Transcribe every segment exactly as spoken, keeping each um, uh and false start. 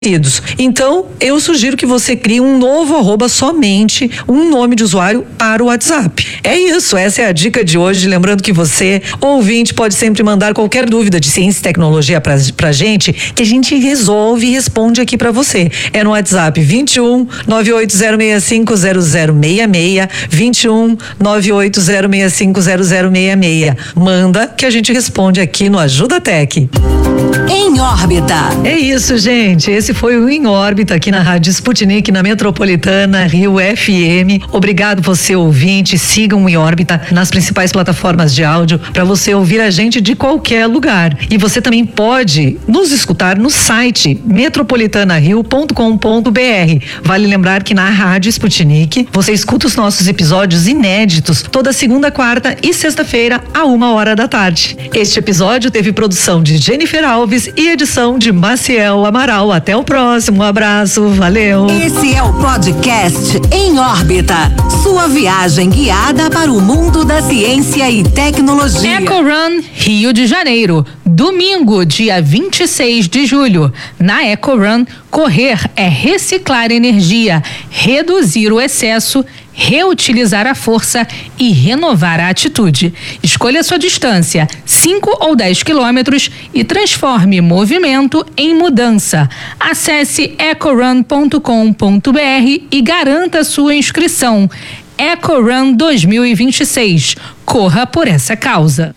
Então, eu sugiro que você crie um novo arroba, somente um nome de usuário para o WhatsApp. É isso, essa é a dica de hoje. Lembrando que você, ouvinte, pode sempre mandar qualquer dúvida de ciência e tecnologia pra, pra gente, que a gente resolve e responde aqui pra você. É no WhatsApp vinte e um, nove oito zero seis cinco zero zero seis seis, vinte e um, nove oito zero seis cinco zero zero seis seis. Manda que a gente responde aqui no Ajuda Tech. Em órbita. É isso, gente. Esse foi o Em Órbita aqui na Rádio Sputnik, na Metropolitana Rio F M. Obrigado você, ouvinte. Sigam o Em Órbita nas principais plataformas de áudio para você ouvir a gente de qualquer lugar. E você também pode nos escutar no site metropolitana rio ponto com ponto b r. Vale lembrar que na Rádio Sputnik você escuta os nossos episódios inéditos toda segunda, quarta e sexta-feira a uma hora da tarde. Este episódio teve produção de Jennifer Alves e edição de Maciel Amaral. Até o próximo. Um abraço, valeu. Esse é o podcast Em Órbita, sua viagem guiada para o mundo da ciência e tecnologia. EcoRun Rio de Janeiro, domingo, dia vinte e seis de julho. Na EcoRun, correr é reciclar energia, reduzir o excesso, reutilizar a força e renovar a atitude. Escolha sua distância, cinco ou dez quilômetros, e transforme movimento em mudança. Acesse ecorun ponto com ponto b r e garanta sua inscrição. EcoRun dois mil e vinte e seis. Corra por essa causa.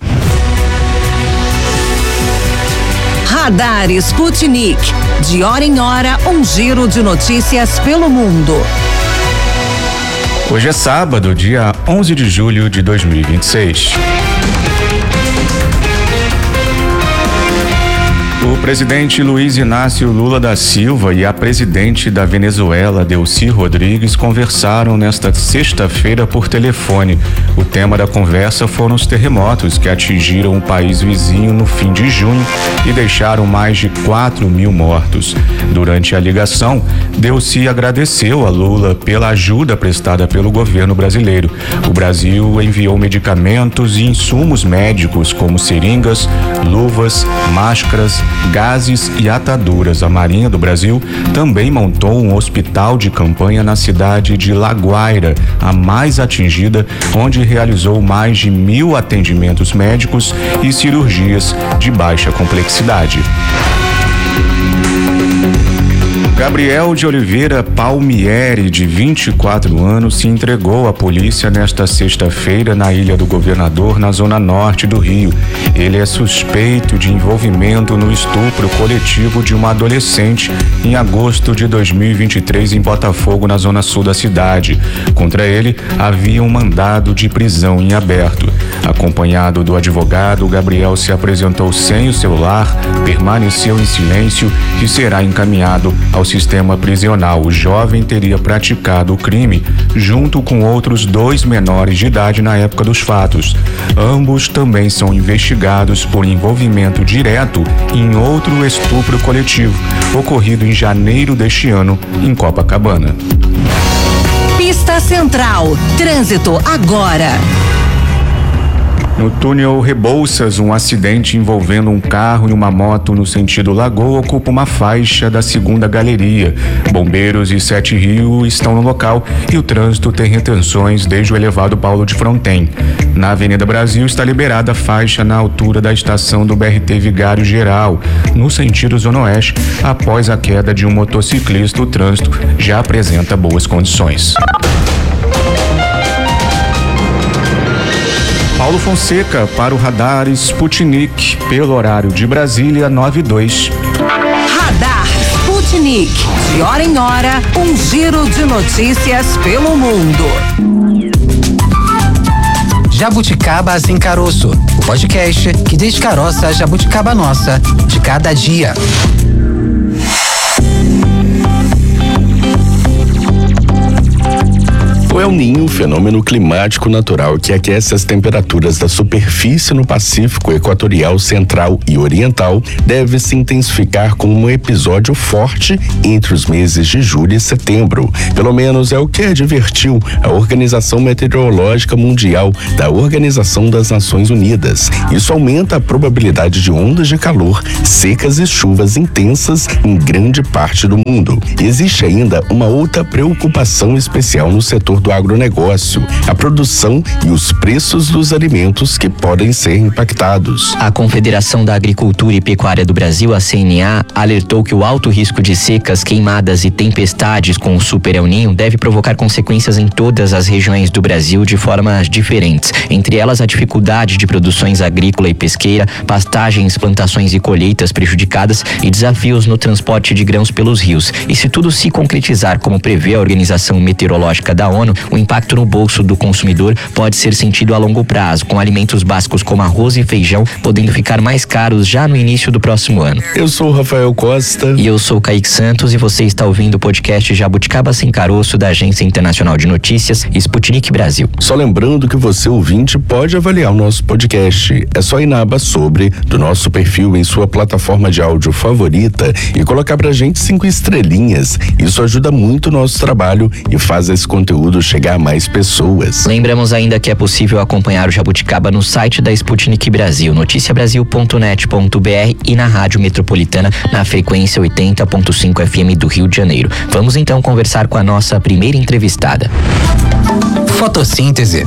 Radar Sputnik. De hora em hora, um giro de notícias pelo mundo. Hoje é sábado, dia onze de julho de dois mil e vinte e seis. O presidente Luiz Inácio Lula da Silva e a presidente da Venezuela, Delcy Rodrigues, conversaram nesta sexta-feira por telefone. O tema da conversa foram os terremotos que atingiram o país vizinho no fim de junho e deixaram mais de quatro mil mortos. Durante a ligação, Delcy agradeceu a Lula pela ajuda prestada pelo governo brasileiro. O Brasil enviou medicamentos e insumos médicos como seringas, luvas, máscaras, gases e ataduras. A Marinha do Brasil também montou um hospital de campanha na cidade de La Guaira, a mais atingida, onde realizou mais de mil atendimentos médicos e cirurgias de baixa complexidade. Gabriel de Oliveira Palmieri, de vinte e quatro anos, se entregou à polícia nesta sexta-feira na Ilha do Governador, na zona norte do Rio. Ele é suspeito de envolvimento no estupro coletivo de uma adolescente em agosto de dois mil e vinte e três em Botafogo, na zona sul da cidade. Contra ele, havia um mandado de prisão em aberto. Acompanhado do advogado, Gabriel se apresentou sem o celular, permaneceu em silêncio e será encaminhado ao sistema prisional. O jovem teria praticado o crime junto com outros dois menores de idade na época dos fatos. Ambos também são investigados por envolvimento direto em outro estupro coletivo, ocorrido em janeiro deste ano, em Copacabana. Pista Central. Trânsito agora. No túnel Rebouças, um acidente envolvendo um carro e uma moto no sentido Lagoa ocupa uma faixa da segunda galeria. Bombeiros e Sete Rio estão no local e o trânsito tem retenções desde o elevado Paulo de Fronten. Na Avenida Brasil está liberada a faixa na altura da estação do B R T Vigário Geral, no sentido Zona Oeste. Após a queda de um motociclista, o trânsito já apresenta boas condições. Paulo Fonseca para o Radar Sputnik, pelo horário de Brasília, nove e dois. Radar Sputnik. De hora em hora, um giro de notícias pelo mundo. Jabuticaba Sem Caroço, o podcast que descaroça a jabuticaba nossa de cada dia. O El Niño, fenômeno climático natural que aquece as temperaturas da superfície no Pacífico Equatorial, Central e Oriental, deve se intensificar com um episódio forte entre os meses de julho e setembro. Pelo menos é o que advertiu a Organização Meteorológica Mundial da Organização das Nações Unidas. Isso aumenta a probabilidade de ondas de calor, secas e chuvas intensas em grande parte do mundo. Existe ainda uma outra preocupação especial no setor do agronegócio, a produção e os preços dos alimentos que podem ser impactados. A Confederação da Agricultura e Pecuária do Brasil, a C N A, alertou que o alto risco de secas, queimadas e tempestades com o Super El Niño deve provocar consequências em todas as regiões do Brasil de formas diferentes, entre elas a dificuldade de produções agrícola e pesqueira, pastagens, plantações e colheitas prejudicadas e desafios no transporte de grãos pelos rios. E se tudo se concretizar como prevê a Organização Meteorológica da ONU, o impacto no bolso do consumidor pode ser sentido a longo prazo, com alimentos básicos como arroz e feijão podendo ficar mais caros já no início do próximo ano. Eu sou o Rafael Costa. E eu sou o Kaique Santos e você está ouvindo o podcast Jabuticaba Sem Caroço da Agência Internacional de Notícias Sputnik Brasil. Só lembrando que você, ouvinte, pode avaliar o nosso podcast. É só ir na aba Sobre do nosso perfil em sua plataforma de áudio favorita e colocar pra gente cinco estrelinhas. Isso ajuda muito o nosso trabalho e faz esse conteúdo chegar a mais pessoas. Lembramos ainda que é possível acompanhar o Jabuticaba no site da Sputnik Brasil, noticia brasil ponto net ponto b r e na Rádio Metropolitana na frequência oitenta ponto cinco F M do Rio de Janeiro. Vamos então conversar com a nossa primeira entrevistada. Fotossíntese.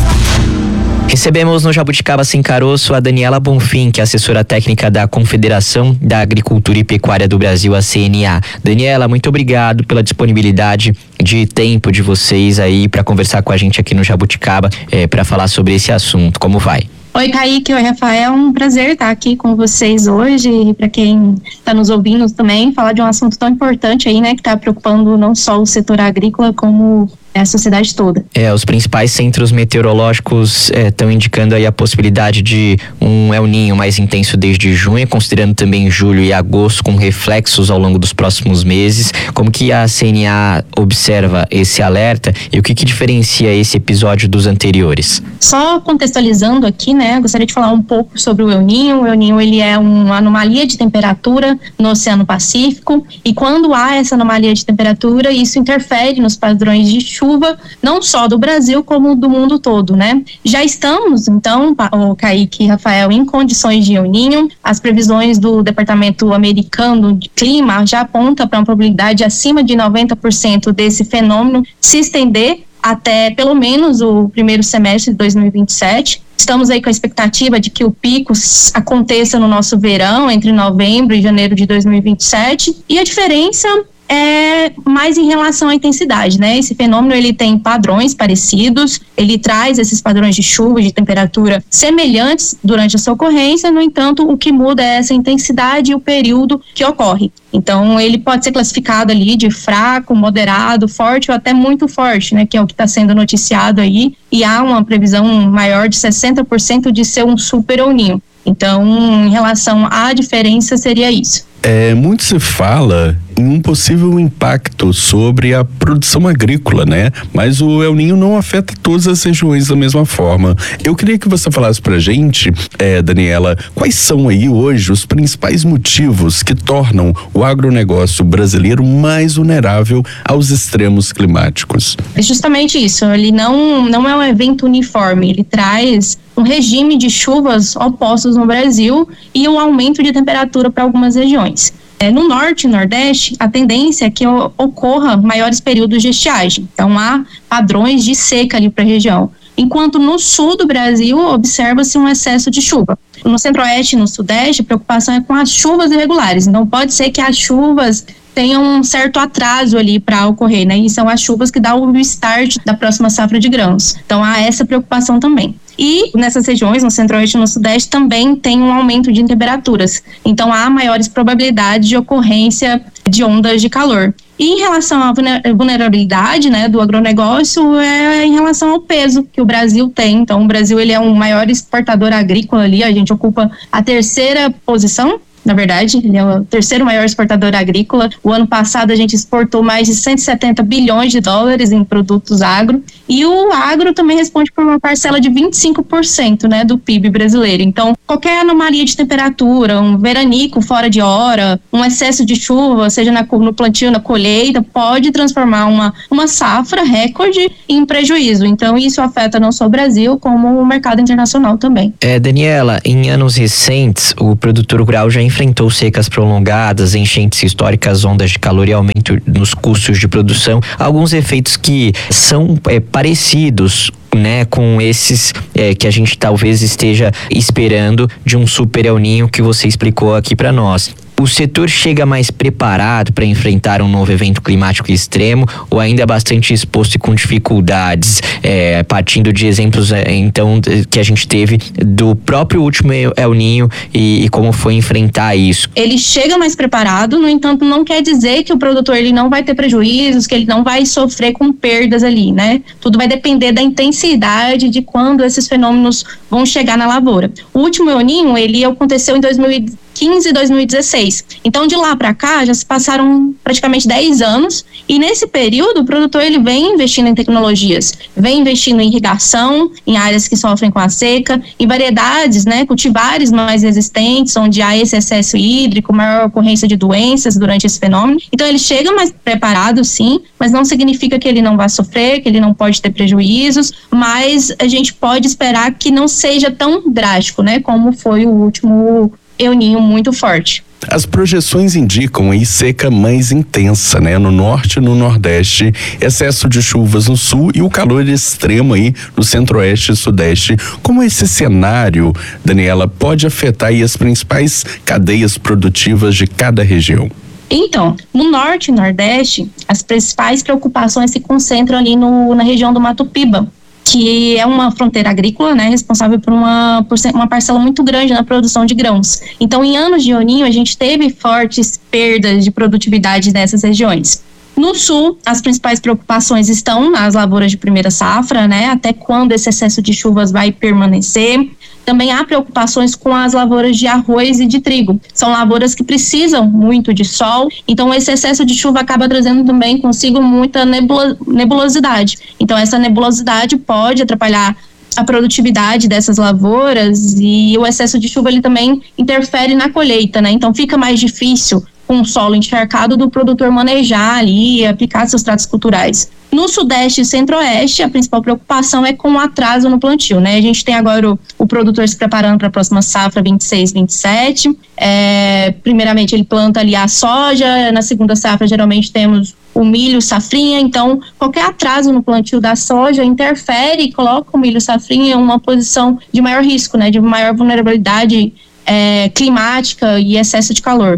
Recebemos no Jabuticaba Sem Caroço a Daniela Bonfim, que é assessora técnica da Confederação da Agricultura e Pecuária do Brasil, a C N A. Daniela, muito obrigado pela disponibilidade de tempo de vocês aí para conversar com a gente aqui no Jabuticaba, é, para falar sobre esse assunto. Como vai? Oi, Kaique, oi, Rafael, um prazer estar aqui com vocês hoje e para quem está nos ouvindo também, falar de um assunto tão importante aí, né, que está preocupando não só o setor agrícola como a sociedade toda. É, os principais centros meteorológicos estão é, indicando aí a possibilidade de um El Niño mais intenso desde junho, considerando também julho e agosto com reflexos ao longo dos próximos meses. Como que a C N A observa esse alerta e o que que diferencia esse episódio dos anteriores? Só contextualizando aqui, né, gostaria de falar um pouco sobre o El Niño. O El Niño, ele é uma anomalia de temperatura no Oceano Pacífico e quando há essa anomalia de temperatura, isso interfere nos padrões de chuva chuva, não só do Brasil, como do mundo todo, né? Já estamos, então, o Kaique e Rafael, em condições de El Niño. As previsões do Departamento Americano de Clima já apontam para uma probabilidade acima de noventa por cento desse fenômeno se estender até pelo menos o primeiro semestre de dois mil e vinte e sete. Estamos aí com a expectativa de que o pico aconteça no nosso verão, entre novembro e janeiro de dois mil e vinte e sete. E a diferença é mais em relação à intensidade, né? Esse fenômeno, ele tem padrões parecidos, ele traz esses padrões de chuva e de temperatura semelhantes durante a sua ocorrência, no entanto, o que muda é essa intensidade e o período que ocorre. Então, ele pode ser classificado ali de fraco, moderado, forte ou até muito forte, né? Que é o que está sendo noticiado aí, e há uma previsão maior de sessenta por cento de ser um super El Niño. Então, em relação à diferença, seria isso. É, muito se fala em um possível impacto sobre a produção agrícola, né? Mas o El Niño não afeta todas as regiões da mesma forma. Eu queria que você falasse pra gente, é, Daniela, quais são aí hoje os principais motivos que tornam o agronegócio brasileiro mais vulnerável aos extremos climáticos? É justamente isso, ele não, não é um evento uniforme, ele traz um regime de chuvas opostos no Brasil e um aumento de temperatura para algumas regiões. É, no norte e nordeste, a tendência é que ocorra maiores períodos de estiagem, então há padrões de seca ali para a região. Enquanto no sul do Brasil observa-se um excesso de chuva. No centro-oeste e no sudeste, a preocupação é com as chuvas irregulares, então pode ser que as chuvas tenham um certo atraso ali para ocorrer, né? E são as chuvas que dão o start da próxima safra de grãos. Então há essa preocupação também. E nessas regiões, no centro-oeste e no sudeste, também tem um aumento de temperaturas. Então há maiores probabilidades de ocorrência de ondas de calor. E em relação à vulnerabilidade, né, do agronegócio, é em relação ao peso que o Brasil tem. Então o Brasil, ele é um maior exportador agrícola ali, a gente ocupa a terceira posição na verdade, ele é o terceiro maior exportador agrícola. O ano passado a gente exportou mais de cento e setenta bilhões de dólares em produtos agro, e o agro também responde por uma parcela de vinte e cinco por cento, né, do P I B brasileiro. Então, qualquer anomalia de temperatura, um veranico fora de hora, um excesso de chuva, seja na, no plantio, na colheita, pode transformar uma, uma safra recorde em prejuízo. Então, isso afeta não só o Brasil, como o mercado internacional também. É, Daniela, em anos recentes, o produtor rural já enfrentou secas prolongadas, enchentes históricas, ondas de calor e aumento nos custos de produção. Alguns efeitos que são é, parecidos, né, com esses é, que a gente talvez esteja esperando de um super El Niño que você explicou aqui para nós. O setor chega mais preparado para enfrentar um novo evento climático extremo ou ainda é bastante exposto e com dificuldades, é, partindo de exemplos é, então que a gente teve do próprio último El Niño e, e como foi enfrentar isso? Ele chega mais preparado, no entanto, não quer dizer que o produtor ele não vai ter prejuízos, que ele não vai sofrer com perdas ali, né? Tudo vai depender da intensidade de quando esses fenômenos vão chegar na lavoura. O último El Niño, ele aconteceu em dois mil e quinze e dois mil e dezesseis. Então, de lá para cá, já se passaram praticamente dez anos, e nesse período o produtor ele vem investindo em tecnologias, vem investindo em irrigação, em áreas que sofrem com a seca, em variedades, né, cultivares mais resistentes, onde há esse excesso hídrico, maior ocorrência de doenças durante esse fenômeno. Então, ele chega mais preparado, sim, mas não significa que ele não vai sofrer, que ele não pode ter prejuízos, mas a gente pode esperar que não seja tão drástico, né, como foi o último El Niño muito forte. As projeções indicam aí seca mais intensa, né? No norte e no nordeste, excesso de chuvas no sul e o calor extremo aí no centro-oeste e sudeste. Como esse cenário, Daniela, pode afetar aí as principais cadeias produtivas de cada região? Então, no norte e nordeste, as principais preocupações se concentram ali no, na região do Mato Piba, que é uma fronteira agrícola, né, responsável por uma, por uma parcela muito grande na produção de grãos. Então, em anos de El Niño, a gente teve fortes perdas de produtividade nessas regiões. No sul, as principais preocupações estão nas lavouras de primeira safra, né, até quando esse excesso de chuvas vai permanecer. Também há preocupações com as lavouras de arroz e de trigo. São lavouras que precisam muito de sol, então esse excesso de chuva acaba trazendo também consigo muita nebulo- nebulosidade. Então essa nebulosidade pode atrapalhar a produtividade dessas lavouras, e o excesso de chuva ele também interfere na colheita, né? Então fica mais difícil com o solo encharcado do produtor manejar ali e aplicar seus tratos culturais. No sudeste e centro-oeste, a principal preocupação é com o atraso no plantio, né? A gente tem agora o, o produtor se preparando para a próxima safra vinte e seis, vinte e sete. É, primeiramente, ele planta ali a soja, na segunda safra, geralmente, temos o milho safrinha. Então, qualquer atraso no plantio da soja interfere e coloca o milho safrinha em uma posição de maior risco, né? De maior vulnerabilidade É, climática e excesso de calor.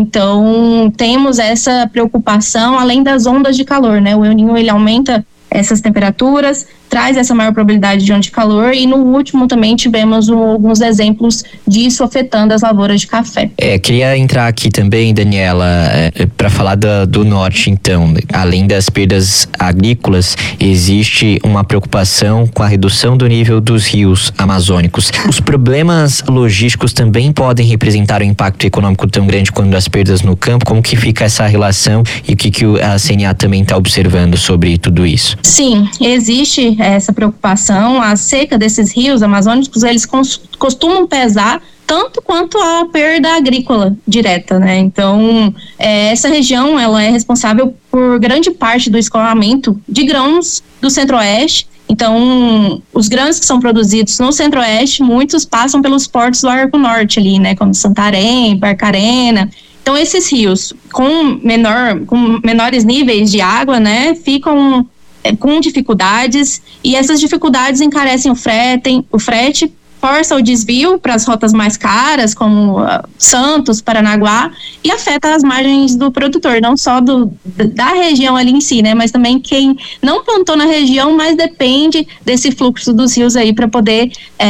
Então, temos essa preocupação, além das ondas de calor, né? O El Niño, ele aumenta essas temperaturas, traz essa maior probabilidade de onda de calor, e no último também tivemos um, alguns exemplos disso afetando as lavouras de café. É, queria entrar aqui também, Daniela, é, para falar da, do norte, então. Além das perdas agrícolas, existe uma preocupação com a redução do nível dos rios amazônicos. Os problemas logísticos também podem representar um impacto econômico tão grande quanto as perdas no campo. Como que fica essa relação e o que, que a C N A também está observando sobre tudo isso? Sim, existe essa preocupação. A seca desses rios amazônicos, eles costumam pesar tanto quanto a perda agrícola direta, né? Então, é, essa região, ela é responsável por grande parte do escoamento de grãos do centro-oeste. Então, os grãos que são produzidos no centro-oeste, muitos passam pelos portos do Arco Norte ali, né? Como Santarém, Barcarena. Então, esses rios com, menor, com menores níveis de água, né? Ficam com dificuldades, e essas dificuldades encarecem o frete, o frete força o desvio para as rotas mais caras, como uh, Santos, Paranaguá, e afeta as margens do produtor, não só do, da região ali em si, né, mas também quem não plantou na região, mas depende desse fluxo dos rios aí para poder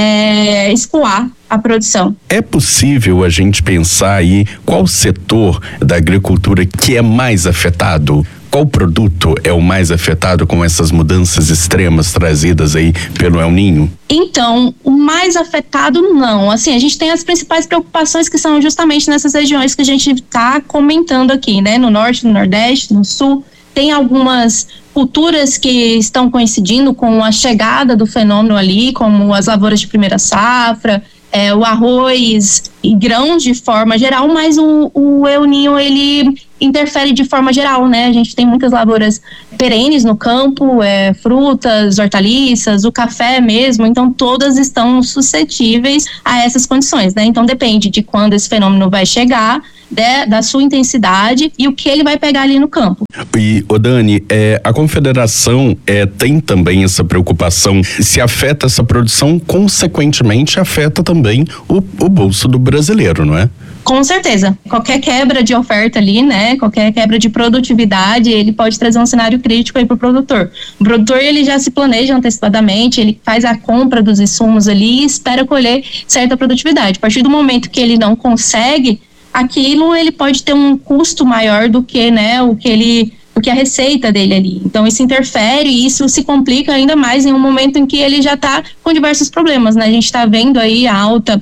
é, escoar a produção. É possível a gente pensar aí qual setor da agricultura que é mais afetado? qual produto é o mais afetado com essas mudanças extremas trazidas aí pelo El Niño? Então, o mais afetado não. Assim, a gente tem as principais preocupações que são justamente nessas regiões que a gente está comentando aqui, né? No norte, no nordeste, no sul. Tem algumas culturas que estão coincidindo com a chegada do fenômeno ali, como as lavouras de primeira safra, é, o arroz e grãos de forma geral, mas o, o El Niño, ele interfere de forma geral, né? A gente tem muitas lavouras perenes no campo, é, frutas, hortaliças, o café mesmo, então todas estão suscetíveis a essas condições, né? Então depende de quando esse fenômeno vai chegar, De, da sua intensidade e o que ele vai pegar ali no campo. E, ô Dani, é, a Confederação é, tem também essa preocupação, se afeta essa produção, consequentemente afeta também o, o bolso do brasileiro, não é? Com certeza. Qualquer quebra de oferta ali, né, qualquer quebra de produtividade, ele pode trazer um cenário crítico aí para o produtor. O produtor, ele já se planeja antecipadamente, ele faz a compra dos insumos ali e espera colher certa produtividade. A partir do momento que ele não consegue aquilo, ele pode ter um custo maior do que, né, o que ele, o que a receita dele ali. Então isso interfere e isso se complica ainda mais em um momento em que ele já está com diversos problemas, né? A gente está vendo aí a alta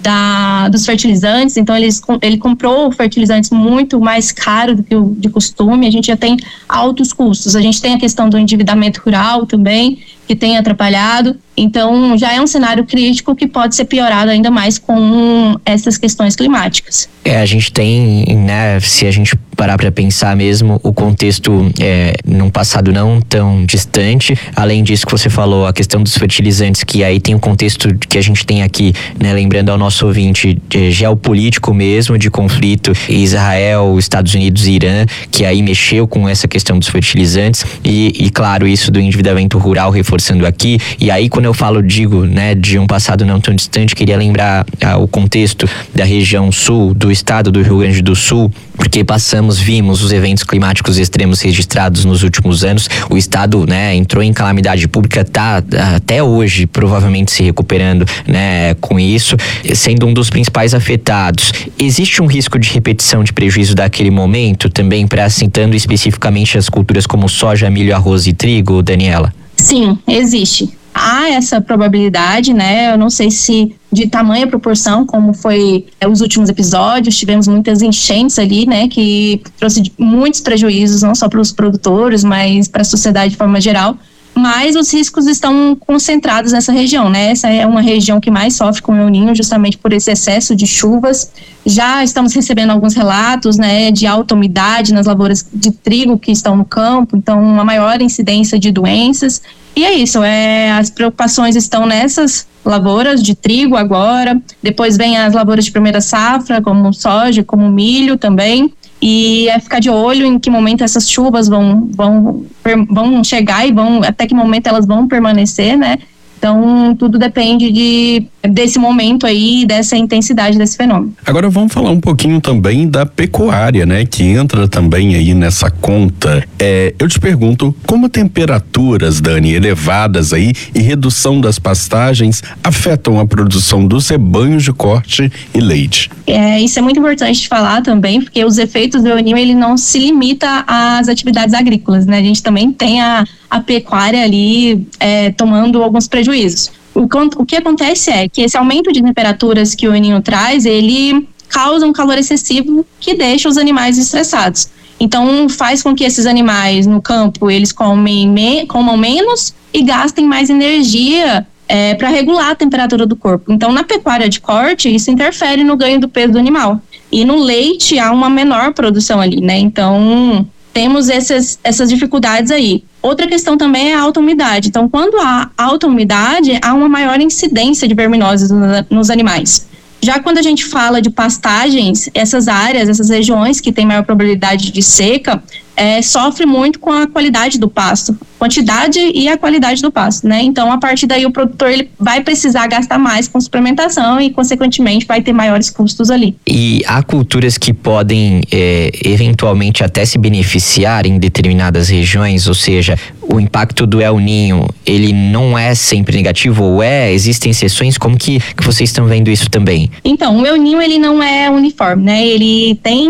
da, dos fertilizantes, então eles, ele comprou fertilizantes muito mais caro do que o de costume, a gente já tem altos custos, a gente tem a questão do endividamento rural também, que tem atrapalhado, então já é um cenário crítico que pode ser piorado ainda mais com essas questões climáticas. É, a gente tem, né, se a gente parar para pensar mesmo, o contexto é, num passado não tão distante, além disso que você falou, a questão dos fertilizantes, que aí tem o contexto que a gente tem aqui, né, lembrando ao nosso ouvinte, é, geopolítico mesmo, de conflito Israel, Estados Unidos e Irã, que aí mexeu com essa questão dos fertilizantes e, e claro, isso do endividamento rural reforçando aqui, e aí quando eu falo, digo, né, de um passado não tão distante, queria lembrar ah, o contexto da região sul, do estado do Rio Grande do Sul, porque passamos, vimos os eventos climáticos extremos registrados nos últimos anos, o estado, né, entrou em calamidade pública, tá até hoje provavelmente se recuperando, né, com isso, sendo um dos principais afetados. Existe um risco de repetição de prejuízo daquele momento também, para citando especificamente as culturas como soja, milho, arroz e trigo, Daniela? Sim, existe. Há essa probabilidade, né? Eu não sei se de tamanha proporção, como foi é, os últimos episódios, tivemos muitas enchentes ali, né? Que trouxe muitos prejuízos, não só para os produtores, mas para a sociedade de forma geral. Mas os riscos estão concentrados nessa região, né? Essa é uma região que mais sofre com o El Niño, justamente por esse excesso de chuvas. Já estamos recebendo alguns relatos, né, de alta umidade nas lavouras de trigo que estão no campo, então uma maior incidência de doenças. E é isso, é, as preocupações estão nessas lavouras de trigo agora, depois vem as lavouras de primeira safra, como soja, como milho também. E é ficar de olho em que momento essas chuvas vão, vão, vão chegar e vão, até que momento elas vão permanecer, né? Então, tudo depende de, desse momento aí, dessa intensidade desse fenômeno. Agora vamos falar um pouquinho também da pecuária, né? Que entra também aí nessa conta. É, eu te pergunto, como temperaturas, Dani, elevadas aí e redução das pastagens afetam a produção dos rebanhos de corte e leite? É, isso é muito importante de falar também, porque os efeitos do El Niño, ele não se limita às atividades agrícolas, né? A gente também tem a, a pecuária ali é, tomando alguns prejuízos. O, o que acontece é que esse aumento de temperaturas que o El Niño traz, ele causa um calor excessivo que deixa os animais estressados. Então, faz com que esses animais no campo, eles comem me, comam menos e gastem mais energia É, para regular a temperatura do corpo. Então, na pecuária de corte, isso interfere no ganho do peso do animal. E no leite, há uma menor produção ali, né? Então, temos essas, essas dificuldades aí. Outra questão também é a alta umidade. Então, quando há alta umidade, há uma maior incidência de verminoses nos animais. Já quando a gente fala de pastagens, essas áreas, essas regiões que têm maior probabilidade de seca, é, sofre muito com a qualidade do pasto, quantidade e a qualidade do pasto, né? Então, a partir daí, o produtor ele vai precisar gastar mais com suplementação e, consequentemente, vai ter maiores custos ali. E há culturas que podem, é, eventualmente, até se beneficiar em determinadas regiões, ou seja, o impacto do El Niño, ele não é sempre negativo, ou é? Existem exceções? Como que, que vocês estão vendo isso também? Então, o El Niño, ele não é uniforme, né? Ele tem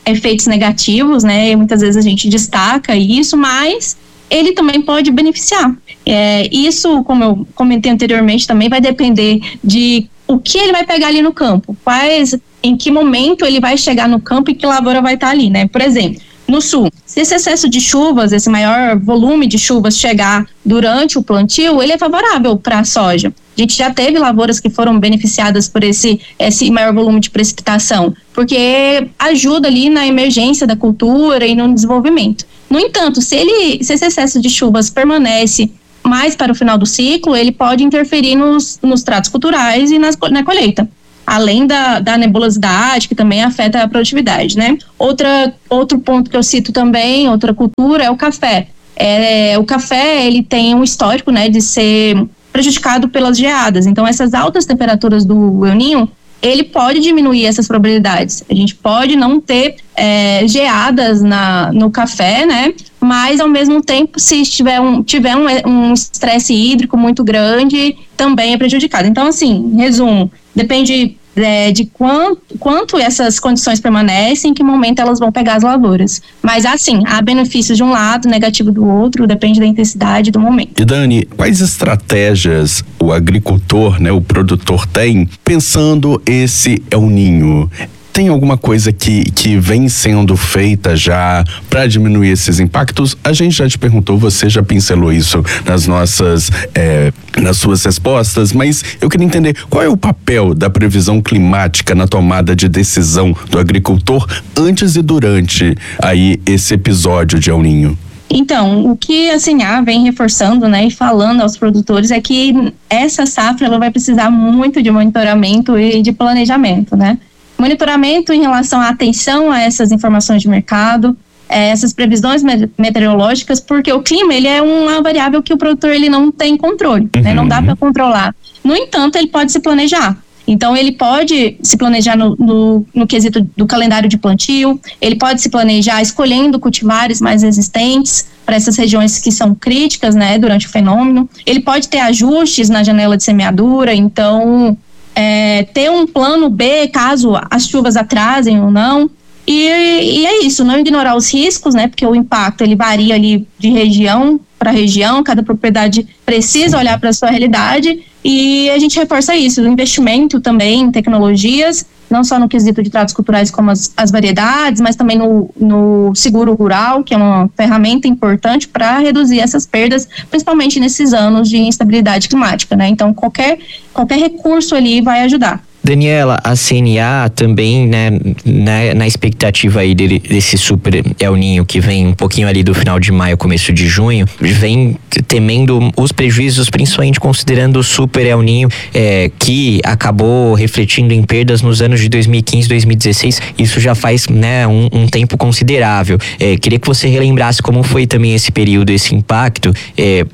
efeitos negativos, né? E muitas vezes a gente destaca isso, mas ele também pode beneficiar. É, isso, como eu comentei anteriormente, também vai depender de o que ele vai pegar ali no campo, quais, em que momento ele vai chegar no campo e que lavoura vai estar ali, né? Por exemplo, no sul, se esse excesso de chuvas, esse maior volume de chuvas chegar durante o plantio, ele é favorável para a soja. A gente já teve lavouras que foram beneficiadas por esse, esse maior volume de precipitação, porque ajuda ali na emergência da cultura e no desenvolvimento. No entanto, se, ele, se esse excesso de chuvas permanece mais para o final do ciclo, ele pode interferir nos, nos tratos culturais e nas, na colheita. Além da, da nebulosidade, que também afeta a produtividade, né? Outra, outro ponto que eu cito também, outra cultura, é o café. É, o café, ele tem um histórico, né, de ser prejudicado pelas geadas. Então, essas altas temperaturas do El Niño, ele pode diminuir essas probabilidades. A gente pode não ter é, geadas na, no café, né? Mas, ao mesmo tempo, se tiver um tiver um estresse hídrico muito grande, também é prejudicado. Então, assim, em resumo, depende é, de quanto, quanto essas condições permanecem, em que momento elas vão pegar as lavouras. Mas, assim, há benefícios de um lado, negativo do outro, depende da intensidade do momento. E Dani, quais estratégias o agricultor, né, o produtor tem pensando esse El Niño? Tem alguma coisa que, que vem sendo feita já para diminuir esses impactos? A gente já te perguntou, você já pincelou isso nas nossas, é, nas suas respostas, mas eu queria entender qual é o papel da previsão climática na tomada de decisão do agricultor antes e durante aí esse episódio de El Niño. Então, o que a Sinhá vem reforçando, né, e falando aos produtores é que essa safra ela vai precisar muito de monitoramento e de planejamento, né? Monitoramento em relação à atenção a essas informações de mercado, é, essas previsões meteorológicas, porque o clima ele é uma variável que o produtor ele não tem controle, uhum. né, não dá para controlar. No entanto, ele pode se planejar. Então, ele pode se planejar no, no, no quesito do calendário de plantio, ele pode se planejar escolhendo cultivares mais resistentes para essas regiões que são críticas, né, durante o fenômeno. Ele pode ter ajustes na janela de semeadura, então... É, ter um plano B caso as chuvas atrasem ou não, e, e é isso, não ignorar os riscos, né, porque o impacto ele varia ali de região para região, cada propriedade precisa olhar para a sua realidade, e a gente reforça isso, o investimento também em tecnologias, não só no quesito de tratos culturais como as, as variedades, mas também no, no seguro rural, que é uma ferramenta importante para reduzir essas perdas, principalmente nesses anos de instabilidade climática, né? Então, qualquer, qualquer recurso ali vai ajudar. Daniela, a C N A também, né, na, na expectativa aí dele, desse super El Niño que vem um pouquinho ali do final de maio, começo de junho, vem temendo os prejuízos, principalmente considerando o super El Niño, é, que acabou refletindo em perdas nos anos de dois mil e quinze, dois mil e dezesseis. Isso já faz, né, um, um tempo considerável. É, queria que você relembrasse como foi também esse período, esse impacto, é,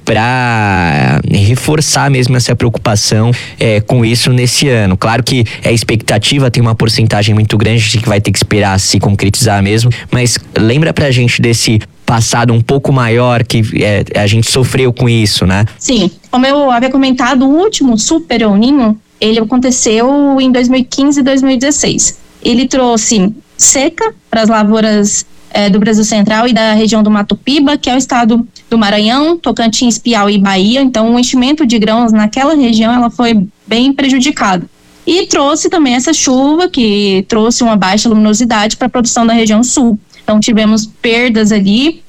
para reforçar mesmo essa preocupação é, com isso nesse ano. Claro que é expectativa, tem uma porcentagem muito grande de que vai ter que esperar se concretizar mesmo, mas lembra pra gente desse passado um pouco maior que é, a gente sofreu com isso, né? Sim, como eu havia comentado, o último super El Niño, ele aconteceu em dois mil e quinze e dois mil e dezesseis. Ele trouxe seca para as lavouras é, do Brasil Central e da região do Mato Piba, que é o estado do Maranhão, Tocantins, Piauí e Bahia. Então, o enchimento de grãos naquela região ela foi bem prejudicado. E trouxe também essa chuva, que trouxe uma baixa luminosidade para a produção da região sul. Então, tivemos perdas ali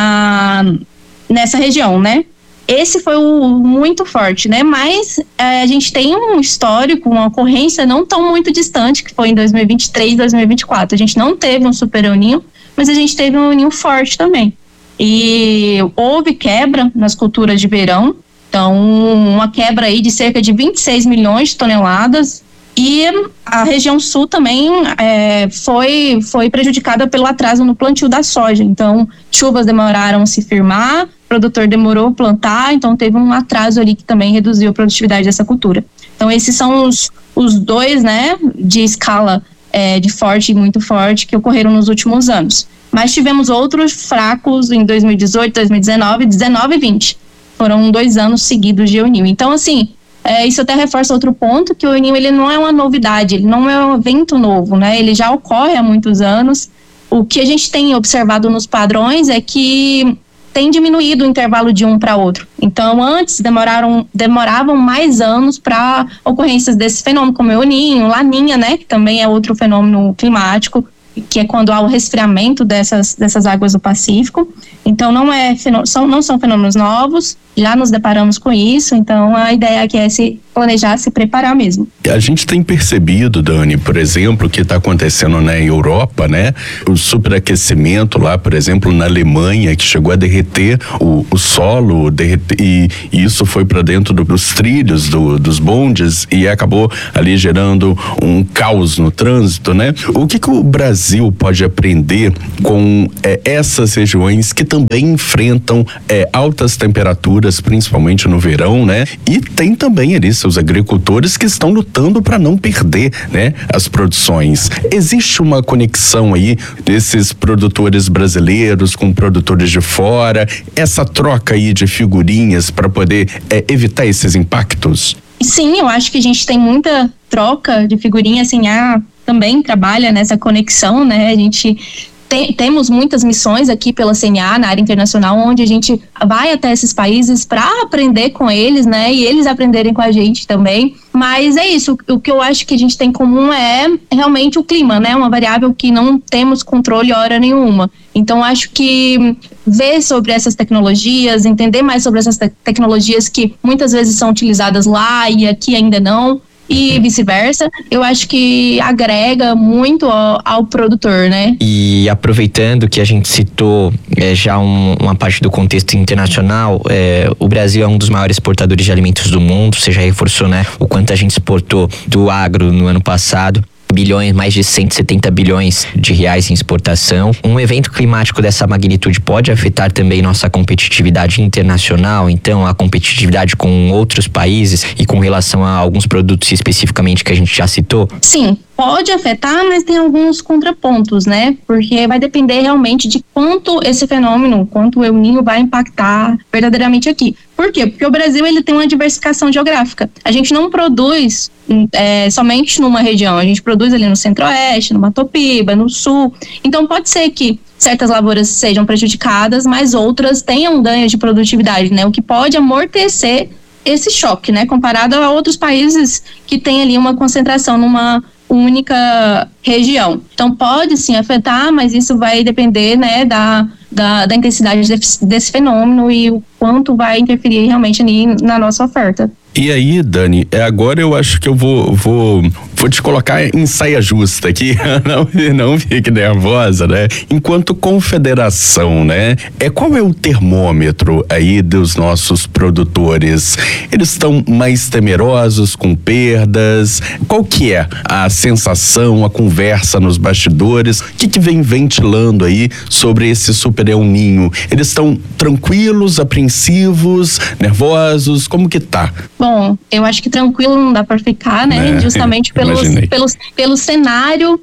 na, nessa região, né? Esse foi o muito forte, né? Mas é, a gente tem um histórico, uma ocorrência não tão muito distante, que foi em dois mil e vinte e três, dois mil e vinte e quatro. A gente não teve um super El Niño, mas a gente teve um El Niño forte também. E houve quebra nas culturas de verão. Então, uma quebra aí de cerca de vinte e seis milhões de toneladas. E a região sul também é, foi, foi prejudicada pelo atraso no plantio da soja. Então, chuvas demoraram a se firmar, o produtor demorou a plantar, então teve um atraso ali que também reduziu a produtividade dessa cultura. Então, esses são os, os dois, né, de escala é, de forte e muito forte que ocorreram nos últimos anos. Mas tivemos outros fracos em dois mil e dezoito, dois mil e dezenove, dezenove e vinte. Foram dois anos seguidos de El Niño. Então, assim, é, isso até reforça outro ponto, que o El Niño, ele não é uma novidade, ele não é um evento novo, né? Ele já ocorre há muitos anos o que a gente tem observado nos padrões é que tem diminuído o intervalo de um para outro. Então, antes demoraram, demoravam mais anos para ocorrências desse fenômeno, como El Niño, Laninha, né, que também é outro fenômeno climático, que é quando há o resfriamento dessas, dessas águas do Pacífico. Então, não, é, são, não são fenômenos novos, já nos deparamos com isso, então a ideia aqui é se planejar, se preparar mesmo. A gente tem percebido, Dani, por exemplo, o que está acontecendo na Europa, né? O superaquecimento lá, por exemplo, na Alemanha, que chegou a derreter o, o solo, derreter, e, e isso foi para dentro do, dos trilhos, do, dos bondes, e acabou ali gerando um caos no trânsito, né? O que que o Brasil pode aprender com é, essas regiões que também enfrentam é, altas temperaturas, principalmente no verão, né? E tem também ali seus agricultores que estão lutando para não perder, né, as produções. Existe uma conexão aí desses produtores brasileiros com produtores de fora, essa troca aí de figurinhas para poder é, evitar esses impactos? Sim, eu acho que a gente tem muita troca de figurinhas, assim, a também trabalha nessa conexão, né? A gente Tem, temos muitas missões aqui pela C N A na área internacional, onde a gente vai até esses países para aprender com eles, né, e eles aprenderem com a gente também. Mas é isso, o que eu acho que a gente tem em comum é realmente o clima, né, uma variável que não temos controle hora nenhuma. Então acho que ver sobre essas tecnologias, entender mais sobre essas te- tecnologias que muitas vezes são utilizadas lá e aqui ainda não, e vice-versa, eu acho que agrega muito ao, ao produtor, né? E aproveitando que a gente citou é, já um, uma parte do contexto internacional, é, o Brasil é um dos maiores exportadores de alimentos do mundo. Você já reforçou, né, o quanto a gente exportou do agro no ano passado. Bilhões, mais de cento e setenta bilhões de reais em exportação. Um evento climático dessa magnitude pode afetar também nossa competitividade internacional, então a competitividade com outros países e com relação a alguns produtos especificamente que a gente já citou? Sim, pode afetar, mas tem alguns contrapontos, né? Porque vai depender realmente de quanto esse fenômeno, quanto o El Niño vai impactar verdadeiramente aqui. Por quê? Porque o Brasil ele tem uma diversificação geográfica. A gente não produz é, somente numa região, a gente produz ali no Centro-Oeste, no Mato Piba, no Sul. Então pode ser que certas lavouras sejam prejudicadas, mas outras tenham ganho de produtividade, né? O que pode amortecer esse choque, né? Comparado a outros países que têm ali uma concentração numa única região. Então pode sim afetar, mas isso vai depender, né, da, da, da intensidade desse, desse fenômeno e o quanto vai interferir realmente ali na nossa oferta. E aí, Dani, agora eu acho que eu vou, vou, vou te colocar em saia justa aqui, não, não fique nervosa, né? Enquanto confederação, né? É, qual é o termômetro aí dos nossos produtores? Eles estão mais temerosos com perdas? Qual que é a sensação, a conversa nos bastidores? O que que vem ventilando aí sobre esse super El Niño? Eles estão tranquilos, apreensivos, nervosos? Como que tá? Bom, eu acho que tranquilo não dá para ficar, né? É, justamente pelos, pelos, pelo cenário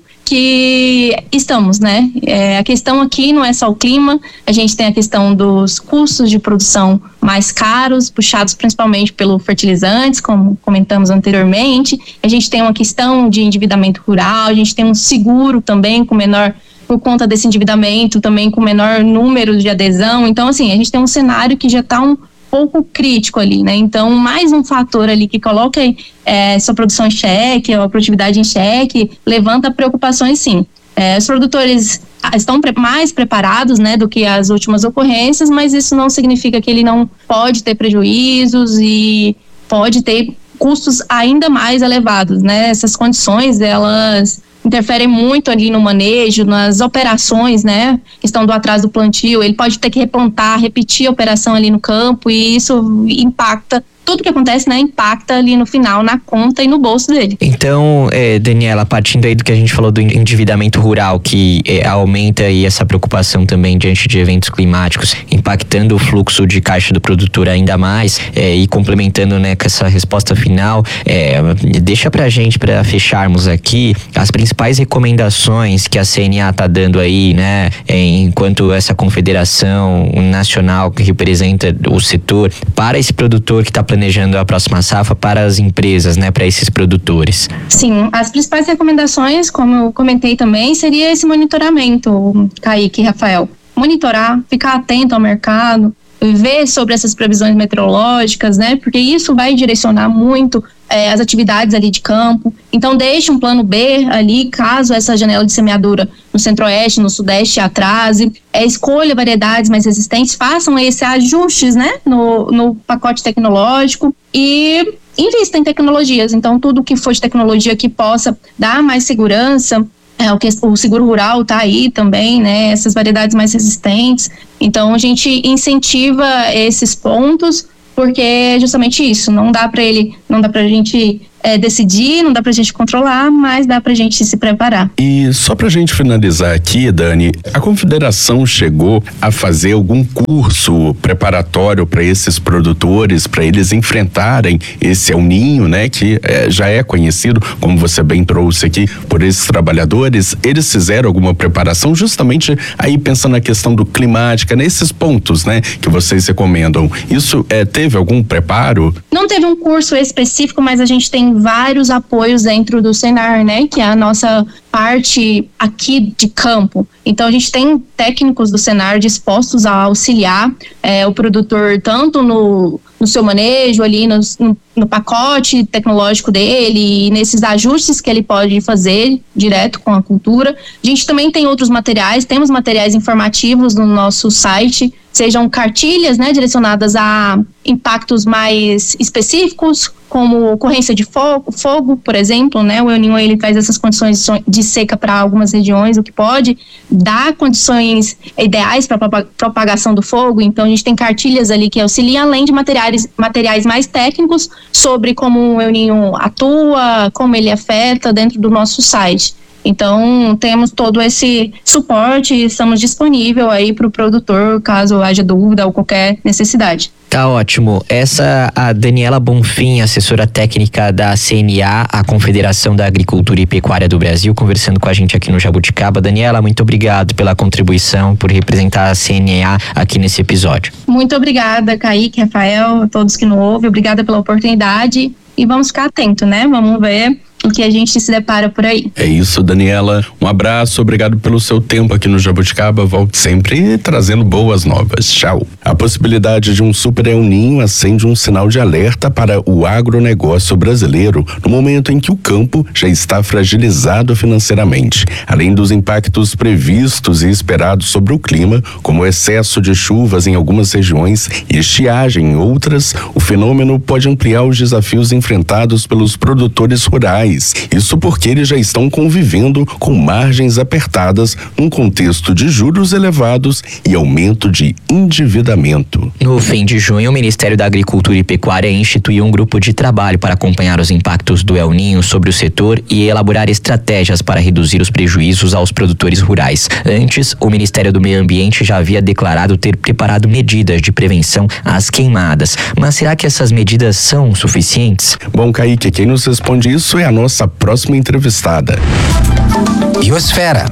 que estamos, né? É, a questão aqui não é só o clima, a gente tem a questão dos custos de produção mais caros, puxados principalmente pelo fertilizantes, como comentamos anteriormente. A gente tem uma questão de endividamento rural, a gente tem um seguro também com menor, por conta desse endividamento, também com menor número de adesão. Então, assim, a gente tem um cenário que já está um pouco crítico ali, né? Então, mais um fator ali que coloca é, sua produção em xeque, a produtividade em xeque, levanta preocupações, sim. É, os produtores estão pre- mais preparados, né, do que as últimas ocorrências, mas isso não significa que ele não pode ter prejuízos e pode ter custos ainda mais elevados, né? Essas condições, elas interferem muito ali no manejo, nas operações, né? Questão do atraso do plantio, ele pode ter que replantar, repetir a operação ali no campo e isso impacta, tudo que acontece, né, impacta ali no final, na conta e no bolso dele. Então, é, Daniela, partindo aí do que a gente falou do endividamento rural, que é, aumenta aí essa preocupação também diante de eventos climáticos, impactando o fluxo de caixa do produtor ainda mais, é, e complementando, né, com essa resposta final, é, deixa pra gente, pra fecharmos aqui, as principais recomendações que a C N A tá dando aí, né, é, enquanto essa confederação nacional que representa o setor, para esse produtor que tá planejando planejando a próxima safra para as empresas, né, para esses produtores? Sim, as principais recomendações, como eu comentei também, seria esse monitoramento, Kaique e Rafael. Monitorar, ficar atento ao mercado, ver sobre essas previsões meteorológicas, né? Porque isso vai direcionar muito é, as atividades ali de campo. Então, deixe um plano B ali, caso essa janela de semeadura no centro-oeste, no sudeste atrase. É, escolha variedades mais resistentes, façam esses ajustes, né? No, no pacote tecnológico e invista em tecnologias. Então, tudo que for de tecnologia que possa dar mais segurança. É, o, que, o seguro rural está aí também, né? Essas variedades mais resistentes. Então, a gente incentiva esses pontos, porque é justamente isso. Não dá para ele, não dá para a gente é, decidir, não dá para a gente controlar, mas dá para a gente se preparar. E só para a gente finalizar aqui, Dani, a Confederação chegou a fazer algum curso preparatório para esses produtores, para eles enfrentarem esse El Niño, né? Que é, já é conhecido, como você bem trouxe aqui, por esses trabalhadores. Eles fizeram alguma preparação justamente aí pensando na questão do climática, nesses pontos, né? Que vocês recomendam. Isso é, teve algum preparo? Não teve um curso específico, mas a gente tem vários apoios dentro do Senar, né? Que é a nossa parte aqui de campo. Então, a gente tem técnicos do Senar dispostos a auxiliar é, o produtor tanto no, no seu manejo ali, no, no, no pacote tecnológico dele e nesses ajustes que ele pode fazer direto com a cultura. A gente também tem outros materiais, temos materiais informativos no nosso site, sejam cartilhas, né, direcionadas a impactos mais específicos, como ocorrência de fogo, fogo, por exemplo, né, o El Niño ele traz essas condições de seca para algumas regiões, o que pode dar condições ideais para a propagação do fogo. Então, a gente tem cartilhas ali que auxiliam, além de materiais, materiais mais técnicos sobre como o El Niño atua, como ele afeta dentro do nosso site. Então, temos todo esse suporte e estamos disponíveis aí para o produtor, caso haja dúvida ou qualquer necessidade. Tá ótimo. Essa a Daniela Bonfim, assessora técnica da C N A, a Confederação da Agricultura e Pecuária do Brasil, conversando com a gente aqui no Jabuticaba. Daniela, muito obrigado pela contribuição, por representar a C N A aqui nesse episódio. Muito obrigada, Kaique, Rafael, a todos que nos ouvem. Obrigada pela oportunidade e vamos ficar atentos, né? Vamos ver o que a gente se depara por aí. É isso, Daniela. Um abraço, obrigado pelo seu tempo aqui no Jabuticaba. Volte sempre trazendo boas novas. Tchau. A possibilidade de um super El Niño acende um sinal de alerta para o agronegócio brasileiro no momento em que o campo já está fragilizado financeiramente. Além dos impactos previstos e esperados sobre o clima, como o excesso de chuvas em algumas regiões e estiagem em outras, o fenômeno pode ampliar os desafios enfrentados pelos produtores rurais. Isso porque eles já estão convivendo com margens apertadas num contexto de juros elevados e aumento de endividamento. No fim de junho, o Ministério da Agricultura e Pecuária instituiu um grupo de trabalho para acompanhar os impactos do El Niño sobre o setor e elaborar estratégias para reduzir os prejuízos aos produtores rurais. Antes, o Ministério do Meio Ambiente já havia declarado ter preparado medidas de prevenção às queimadas. Mas será que essas medidas são suficientes? Bom, Kaique, quem nos responde isso é a nossa próxima entrevistada. Biosfera.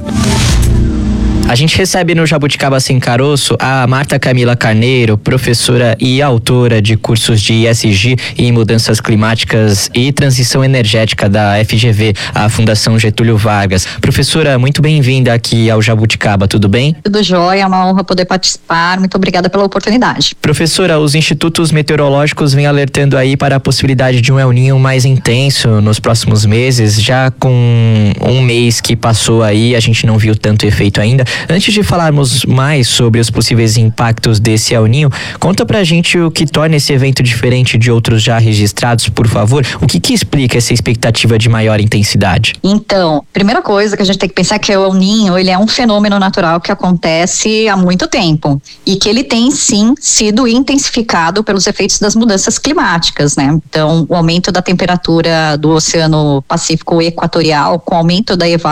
A gente recebe no Jabuticaba Sem Caroço a Marta Camila Carneiro, professora e autora de cursos de E S G e Mudanças Climáticas e Transição Energética da F G V, a Fundação Getúlio Vargas. Professora, muito bem-vinda aqui ao Jabuticaba, tudo bem? Tudo jóia, é uma honra poder participar, muito obrigada pela oportunidade. Professora, os institutos meteorológicos vêm alertando aí para a possibilidade de um El Niño mais intenso nos próximos meses, já com um mês que passou aí, a gente não viu tanto efeito ainda. Antes de falarmos mais sobre os possíveis impactos desse El Niño, conta pra gente o que torna esse evento diferente de outros já registrados, por favor. O que que explica essa expectativa de maior intensidade? Então, primeira coisa que a gente tem que pensar é que o El Niño, ele é um fenômeno natural que acontece há muito tempo e que ele tem sim sido intensificado pelos efeitos das mudanças climáticas, né? Então, o aumento da temperatura do Oceano Pacífico Equatorial, com o aumento da, evapo-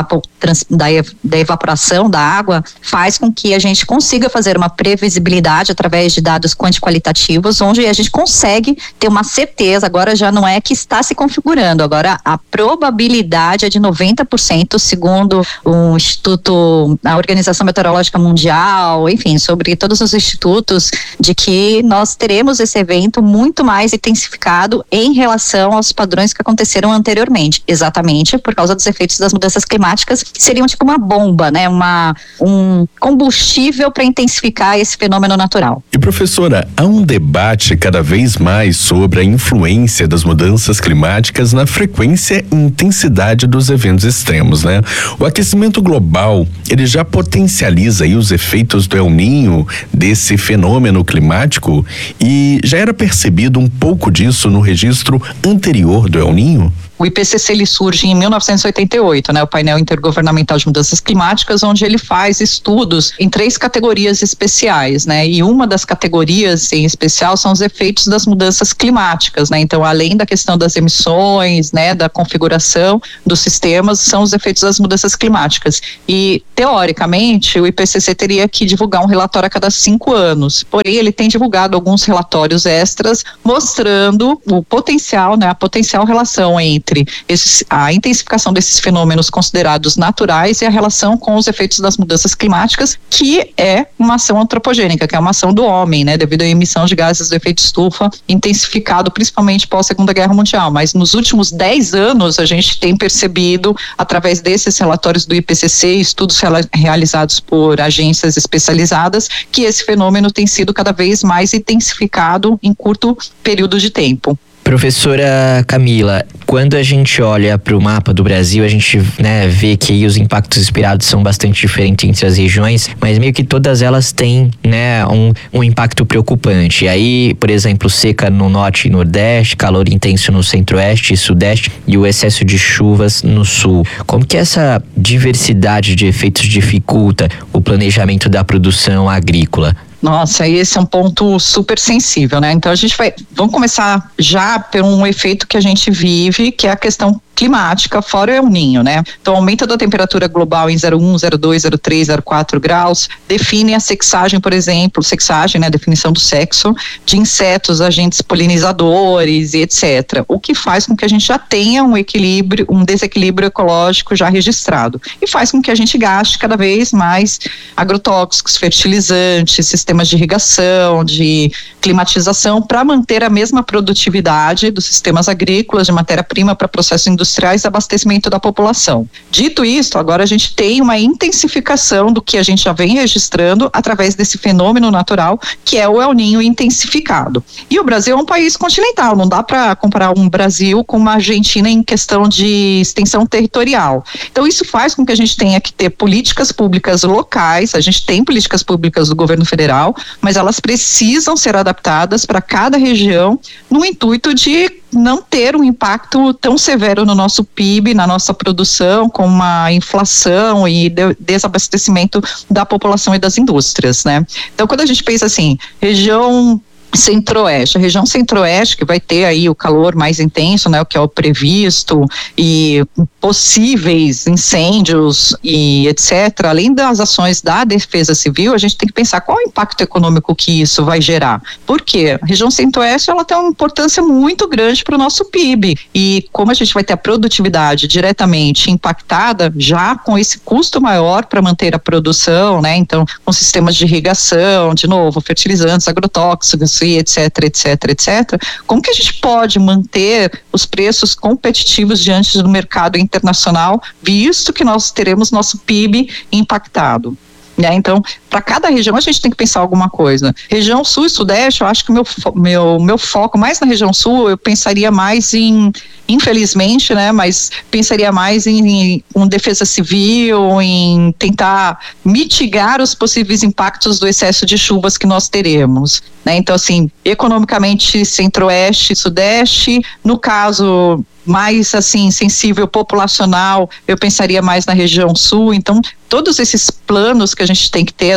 trans, da, da evaporação da água, faz com que a gente consiga fazer uma previsibilidade através de dados quanti-qualitativos, onde a gente consegue ter uma certeza. Agora já não é que está se configurando, agora a probabilidade é de noventa por cento, segundo o Instituto, a Organização Meteorológica Mundial, enfim, sobre todos os institutos, de que nós teremos esse evento muito mais intensificado em relação aos padrões que aconteceram anteriormente, exatamente por causa dos efeitos das mudanças climáticas, que seriam tipo uma bomba, né, uma, um combustível para intensificar esse fenômeno natural. E professora, há um debate cada vez mais sobre a influência das mudanças climáticas na frequência e intensidade dos eventos extremos, né? O aquecimento global, ele já potencializa aí os efeitos do El Niño, desse fenômeno climático, e já era percebido um pouco disso no registro anterior do El Niño? O I P C C ele surge em mil novecentos e oitenta e oito, né, o Painel Intergovernamental de Mudanças Climáticas, onde ele faz estudos em três categorias especiais, né, e uma das categorias em especial são os efeitos das mudanças climáticas, né, então além da questão das emissões, né, da configuração dos sistemas, são os efeitos das mudanças climáticas. E teoricamente o I P C C teria que divulgar um relatório a cada cinco anos, porém ele tem divulgado alguns relatórios extras mostrando o potencial, né, a potencial relação entre Esses, a intensificação desses fenômenos considerados naturais e a relação com os efeitos das mudanças climáticas, que é uma ação antropogênica, que é uma ação do homem, né, devido à emissão de gases do efeito estufa, intensificado principalmente pós Segunda Guerra Mundial. Mas nos últimos dez anos a gente tem percebido, através desses relatórios do I P C C, estudos realizados por agências especializadas, que esse fenômeno tem sido cada vez mais intensificado em curto período de tempo. Professora Camila, quando a gente olha para o mapa do Brasil, a gente, né, vê que aí os impactos esperados são bastante diferentes entre as regiões, mas meio que todas elas têm, né, um, um impacto preocupante. E aí, por exemplo, seca no norte e nordeste, calor intenso no centro-oeste e sudeste e o excesso de chuvas no sul. Como que essa diversidade de efeitos dificulta o planejamento da produção agrícola? Nossa, esse é um ponto super sensível, né? Então a gente vai, vamos começar já por um efeito que a gente vive, que é a questão climática, fora o El Niño, né? Então, o aumento da temperatura global em zero vírgula um, zero vírgula dois, zero vírgula três, zero vírgula quatro graus define a sexagem, por exemplo, sexagem, né? A definição do sexo de insetos, agentes polinizadores e etcétera. O que faz com que a gente já tenha um equilíbrio, um desequilíbrio ecológico já registrado. E faz com que a gente gaste cada vez mais agrotóxicos, fertilizantes, sistemas de irrigação, de climatização, para manter a mesma produtividade dos sistemas agrícolas, de matéria-prima para processos industriais e abastecimento da população. Dito isso, agora a gente tem uma intensificação do que a gente já vem registrando através desse fenômeno natural, que é o El Niño intensificado. E o Brasil é um país continental, não dá para comparar um Brasil com uma Argentina em questão de extensão territorial. Então isso faz com que a gente tenha que ter políticas públicas locais, a gente tem políticas públicas do governo federal, mas elas precisam ser adaptadas para cada região no intuito de não ter um impacto tão severo no nosso P I B, na nossa produção, com uma inflação e de desabastecimento da população e das indústrias, né? Então, quando a gente pensa assim, região Centro-Oeste, a região Centro-Oeste, que vai ter aí o calor mais intenso, né, o que é o previsto, e possíveis incêndios e etcétera. Além das ações da Defesa Civil, a gente tem que pensar qual é o impacto econômico que isso vai gerar. Por quê? A região Centro-Oeste, ela tem uma importância muito grande para o nosso P I B, e como a gente vai ter a produtividade diretamente impactada, já com esse custo maior para manter a produção, né, então com sistemas de irrigação, de novo, fertilizantes, agrotóxicos, etc, etc, etcétera. Como que a gente pode manter os preços competitivos diante do mercado internacional, visto que nós teremos nosso P I B impactado? Né? Então, para cada região a gente tem que pensar alguma coisa. Região Sul e Sudeste, eu acho que o meu, meu, meu foco mais na região Sul, eu pensaria mais em, infelizmente, né, mas pensaria mais em, em um defesa civil, em tentar mitigar os possíveis impactos do excesso de chuvas que nós teremos. Né? Então, assim, economicamente, Centro-Oeste e Sudeste, no caso mais assim sensível populacional, eu pensaria mais na região Sul. Então todos esses planos que a gente tem que ter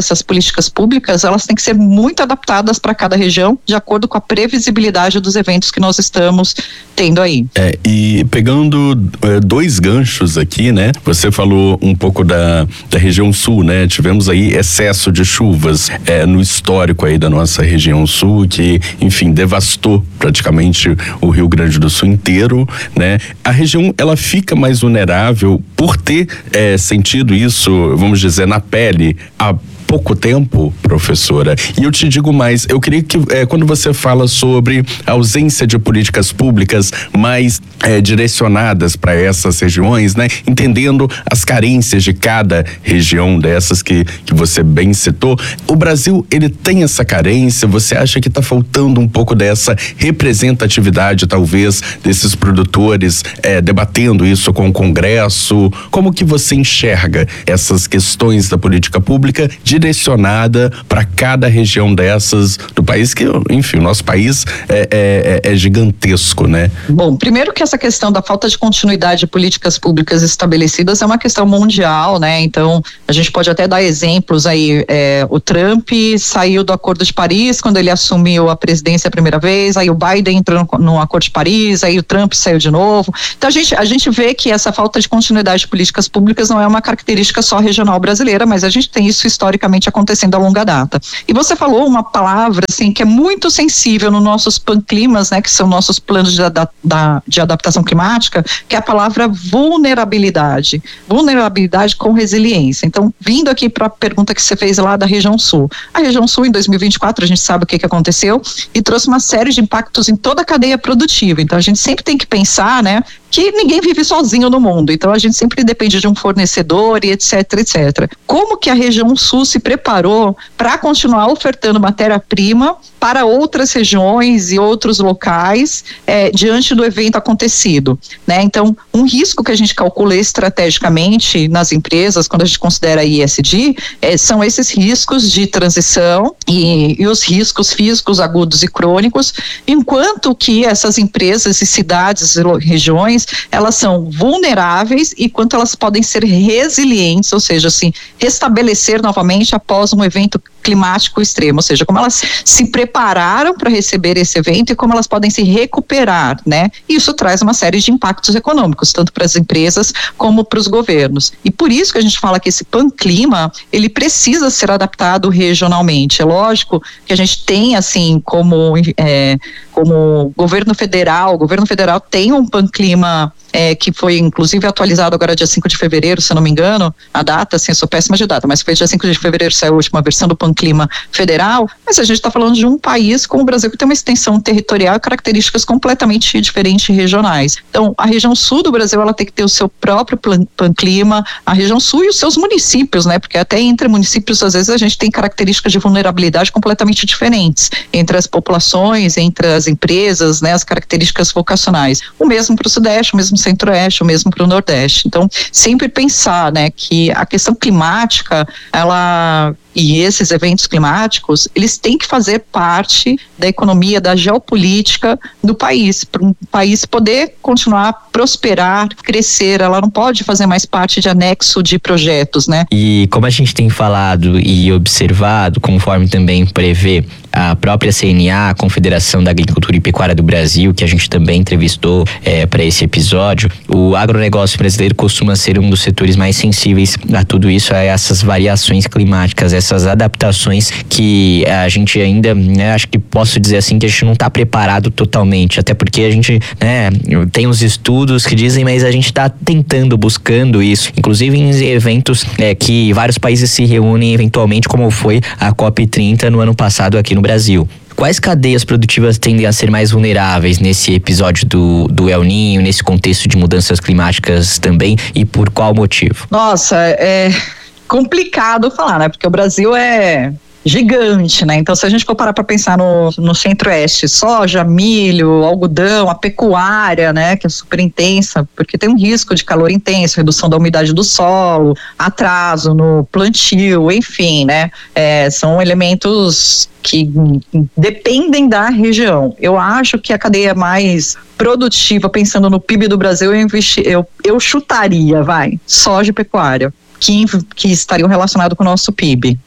essas políticas públicas, elas têm que ser muito adaptadas para cada região, de acordo com a previsibilidade dos eventos que nós estamos tendo aí. É, e pegando é, dois ganchos aqui, né? Você falou um pouco da, da região sul, né? Tivemos aí excesso de chuvas é, no histórico aí da nossa região sul, que, enfim, devastou praticamente o Rio Grande do Sul inteiro, né? A região, ela fica mais vulnerável por ter é, sentido isso, vamos dizer, na pele, a pouco tempo, professora. E eu te digo mais, eu queria que é, quando você fala sobre a ausência de políticas públicas mais é, direcionadas para essas regiões, né? Entendendo as carências de cada região dessas que, que você bem citou, o Brasil, ele tem essa carência? Você acha que está faltando um pouco dessa representatividade, talvez, desses produtores é, debatendo isso com o Congresso? Como que você enxerga essas questões da política pública de direcionada para cada região dessas do país, que, enfim, o nosso país é, é, é gigantesco, né? Bom, primeiro que essa questão da falta de continuidade de políticas públicas estabelecidas é uma questão mundial, né? Então, a gente pode até dar exemplos aí, é, o Trump saiu do Acordo de Paris quando ele assumiu a presidência a primeira vez, aí o Biden entrou no, no Acordo de Paris, aí o Trump saiu de novo. Então, a gente, a gente vê que essa falta de continuidade de políticas públicas não é uma característica só regional brasileira, mas a gente tem isso historicamente acontecendo a longa data. E você falou uma palavra assim que é muito sensível nos nossos panclimas, né, que são nossos planos de, da, da, de adaptação climática, que é a palavra vulnerabilidade. Vulnerabilidade com resiliência. Então, vindo aqui para a pergunta que você fez lá da região sul. A região sul, em dois mil e vinte e quatro, a gente sabe o que, que aconteceu e trouxe uma série de impactos em toda a cadeia produtiva. Então, a gente sempre tem que pensar, né, que ninguém vive sozinho no mundo. Então, a gente sempre depende de um fornecedor e etc, etcétera. Como que a região sul se preparou para continuar ofertando matéria-prima para outras regiões e outros locais é, diante do evento acontecido, né? Então, um risco que a gente calcula estrategicamente nas empresas, quando a gente considera E S G, é, são esses riscos de transição e, e os riscos físicos agudos e crônicos, enquanto que essas empresas e cidades e regiões, elas são vulneráveis e quanto elas podem ser resilientes, ou seja, assim, restabelecer novamente após um evento climático extremo, ou seja, como elas se prepararam para receber esse evento e como elas podem se recuperar, né? Isso traz uma série de impactos econômicos, tanto para as empresas como para os governos. E por isso que a gente fala que esse panclima, ele precisa ser adaptado regionalmente. É lógico que a gente tem, assim, como, é, como governo federal, o governo federal tem um panclima É, que foi inclusive atualizado agora dia cinco de fevereiro, se eu não me engano, a data, assim, eu sou péssima de data, mas foi dia cinco de fevereiro, saiu a última versão do Panclima Federal, mas a gente está falando de um país como o Brasil, que tem uma extensão territorial e características completamente diferentes regionais. Então, a região sul do Brasil, ela tem que ter o seu próprio Panclima, a região sul e os seus municípios, né, porque até entre municípios, às vezes, a gente tem características de vulnerabilidade completamente diferentes, entre as populações, entre as empresas, né, as características vocacionais. O mesmo para o Sudeste, o mesmo Centro-Oeste, o mesmo para o Nordeste. Então, sempre pensar, né, que a questão climática, ela e esses eventos climáticos, eles têm que fazer parte da economia, da geopolítica do país, para um país poder continuar a prosperar, crescer. Ela não pode fazer mais parte de anexo de projetos, né? E como a gente tem falado e observado, conforme também prevê a própria C N A, a Confederação da Agricultura e Pecuária do Brasil, que a gente também entrevistou é, para esse episódio, o agronegócio brasileiro costuma ser um dos setores mais sensíveis a tudo isso, a essas variações climáticas, essas adaptações que a gente ainda, né, acho que posso dizer assim, que a gente não está preparado totalmente, até porque a gente, né, tem os estudos que dizem, mas a gente está tentando, buscando isso, inclusive em eventos é, que vários países se reúnem eventualmente, como foi a COP trinta no ano passado aqui no Brasil. Quais cadeias produtivas tendem a ser mais vulneráveis nesse episódio do, do El Niño, nesse contexto de mudanças climáticas também, e por qual motivo? Nossa, é complicado falar, né? Porque o Brasil é gigante, né? Então, se a gente for parar para pensar no, no Centro-Oeste, soja, milho, algodão, a pecuária, né? Que é super intensa, porque tem um risco de calor intenso, redução da umidade do solo, atraso no plantio, enfim, né? É, são elementos que dependem da região. Eu acho que a cadeia mais produtiva, pensando no P I B do Brasil, eu, investi, eu, eu chutaria, vai, soja e pecuária, que, que estariam relacionados com o nosso P I B.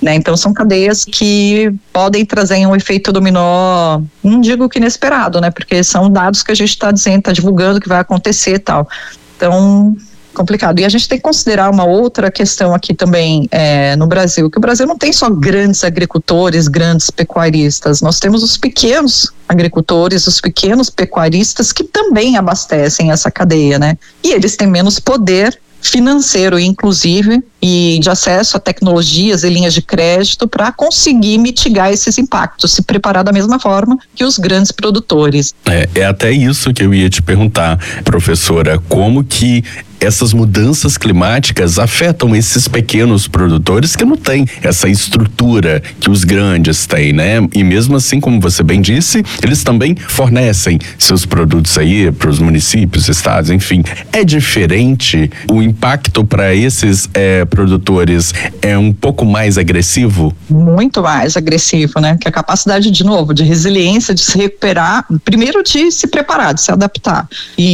né? Então são cadeias que podem trazer um efeito dominó, não digo que inesperado, né? Porque são dados que a gente está dizendo, está divulgando que vai acontecer e tal. Então, complicado. E a gente tem que considerar uma outra questão aqui também é, no Brasil, que o Brasil não tem só grandes agricultores, grandes pecuaristas, nós temos os pequenos agricultores, os pequenos pecuaristas que também abastecem essa cadeia, né? E eles têm menos poder financeiro, inclusive, e de acesso a tecnologias e linhas de crédito para conseguir mitigar esses impactos, se preparar da mesma forma que os grandes produtores. É, é até isso que eu ia te perguntar, professora, como que essas mudanças climáticas afetam esses pequenos produtores que não têm essa estrutura que os grandes têm, né? E mesmo assim, como você bem disse, eles também fornecem seus produtos aí para os municípios, estados, enfim. É diferente? O impacto para esses é, produtores é um pouco mais agressivo? Muito mais agressivo, né? Que a capacidade, de novo, de resiliência, de se recuperar, primeiro de se preparar, de se adaptar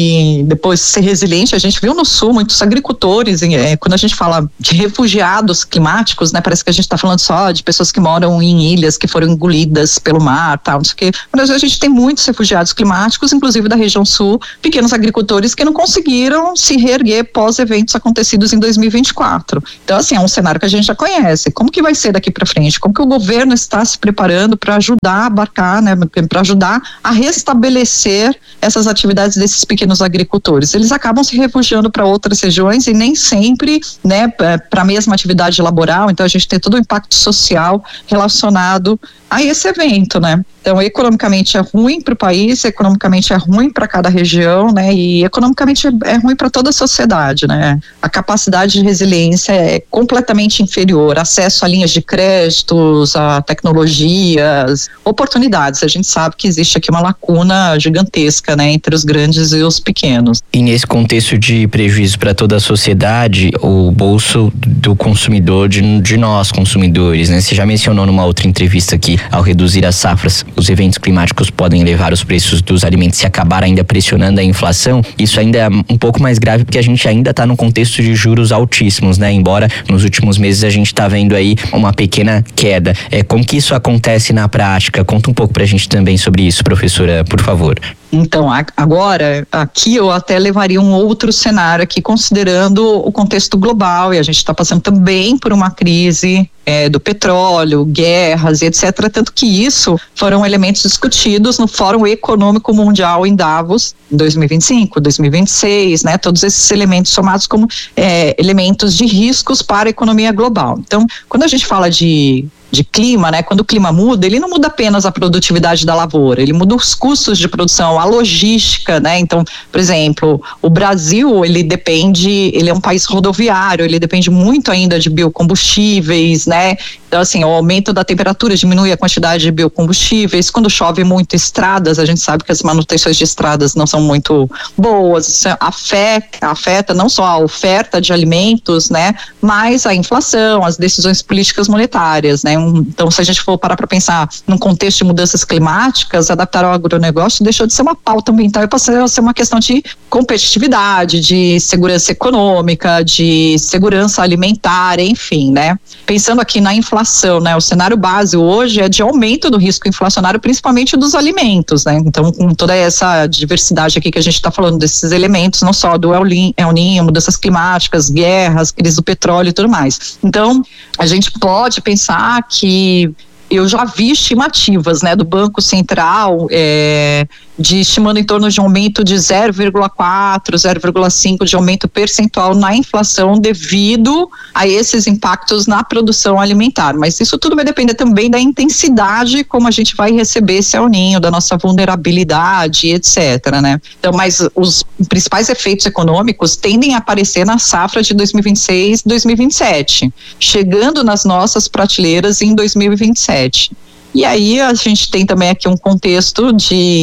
e depois ser resiliente. A gente viu no Sul muitos agricultores, é, quando a gente fala de refugiados climáticos, né? Parece que a gente está falando só de pessoas que moram em ilhas que foram engolidas pelo mar, tal, não sei o quê. Mas a gente tem muitos refugiados climáticos, inclusive da região Sul, pequenos agricultores que não conseguiram se reerguer pós eventos acontecidos em dois mil e vinte e quatro. Então, assim, é um cenário que a gente já conhece. Como que vai ser daqui para frente? Como que o governo está se preparando para ajudar a abarcar, né? Para ajudar a restabelecer essas atividades desses pequenos agricultores? Eles acabam se refugiando para outras regiões e nem sempre, né, para a mesma atividade laboral. Então a gente tem todo o impacto social relacionado a esse evento, né? Então, economicamente é ruim para o país, economicamente é ruim para cada região, né? E economicamente é ruim para toda a sociedade, né? A capacidade de resiliência é completamente inferior. Acesso a linhas de créditos, a tecnologias, oportunidades. A gente sabe que existe aqui uma lacuna gigantesca, né? Entre os grandes e os pequenos. E nesse contexto de prejuízo para toda a sociedade, o bolso do consumidor, de, de nós consumidores, né? Você já mencionou numa outra entrevista aqui, ao reduzir as safras, os eventos climáticos podem levar os preços dos alimentos e acabar ainda pressionando a inflação. Isso ainda é um pouco mais grave porque a gente ainda está num contexto de juros altíssimos, né? Embora nos últimos meses a gente está vendo aí uma pequena queda. É, como que isso acontece na prática? Conta um pouco pra gente também sobre isso, professora, por favor. Então, agora, aqui eu até levaria um outro cenário aqui, considerando o contexto global, e a gente está passando também por uma crise é, do petróleo, guerras e etcétera. Tanto que isso foram elementos discutidos no Fórum Econômico Mundial em Davos, em dois mil e vinte e cinco, dois mil e vinte e seis, né? Todos esses elementos somados como é, elementos de riscos para a economia global. Então, quando a gente fala de de clima, né? Quando o clima muda, ele não muda apenas a produtividade da lavoura, ele muda os custos de produção, a logística, né? Então, por exemplo, o Brasil, ele depende, ele é um país rodoviário, ele depende muito ainda de biocombustíveis, né? Então, assim, o aumento da temperatura diminui a quantidade de biocombustíveis. Quando chove muito, estradas, a gente sabe que as manutenções de estradas não são muito boas. Isso afeta, afeta não só a oferta de alimentos, né? Mas a inflação, as decisões políticas monetárias, né? Então, se a gente for parar para pensar num contexto de mudanças climáticas, adaptar ao agronegócio deixou de ser uma pauta ambiental e passou a ser uma questão de competitividade, de segurança econômica, de segurança alimentar, enfim, né? Pensando aqui na inflação, né? O cenário base hoje é de aumento do risco inflacionário, principalmente dos alimentos, né? Então, com toda essa diversidade aqui que a gente está falando desses elementos, não só do El Niño, mudanças climáticas, guerras, crise do petróleo e tudo mais. Então, a gente pode pensar que eu já vi estimativas, né, do Banco Central é, de estimando em torno de um aumento de zero vírgula quatro, zero vírgula cinco de aumento percentual na inflação devido a esses impactos na produção alimentar. Mas isso tudo vai depender também da intensidade como a gente vai receber esse El Niño, da nossa vulnerabilidade, etcétera, né? Então, mas os principais efeitos econômicos tendem a aparecer na safra de dois mil e vinte e seis, dois mil e vinte e sete, chegando nas nossas prateleiras em dois mil e vinte e sete. E aí a gente tem também aqui um contexto de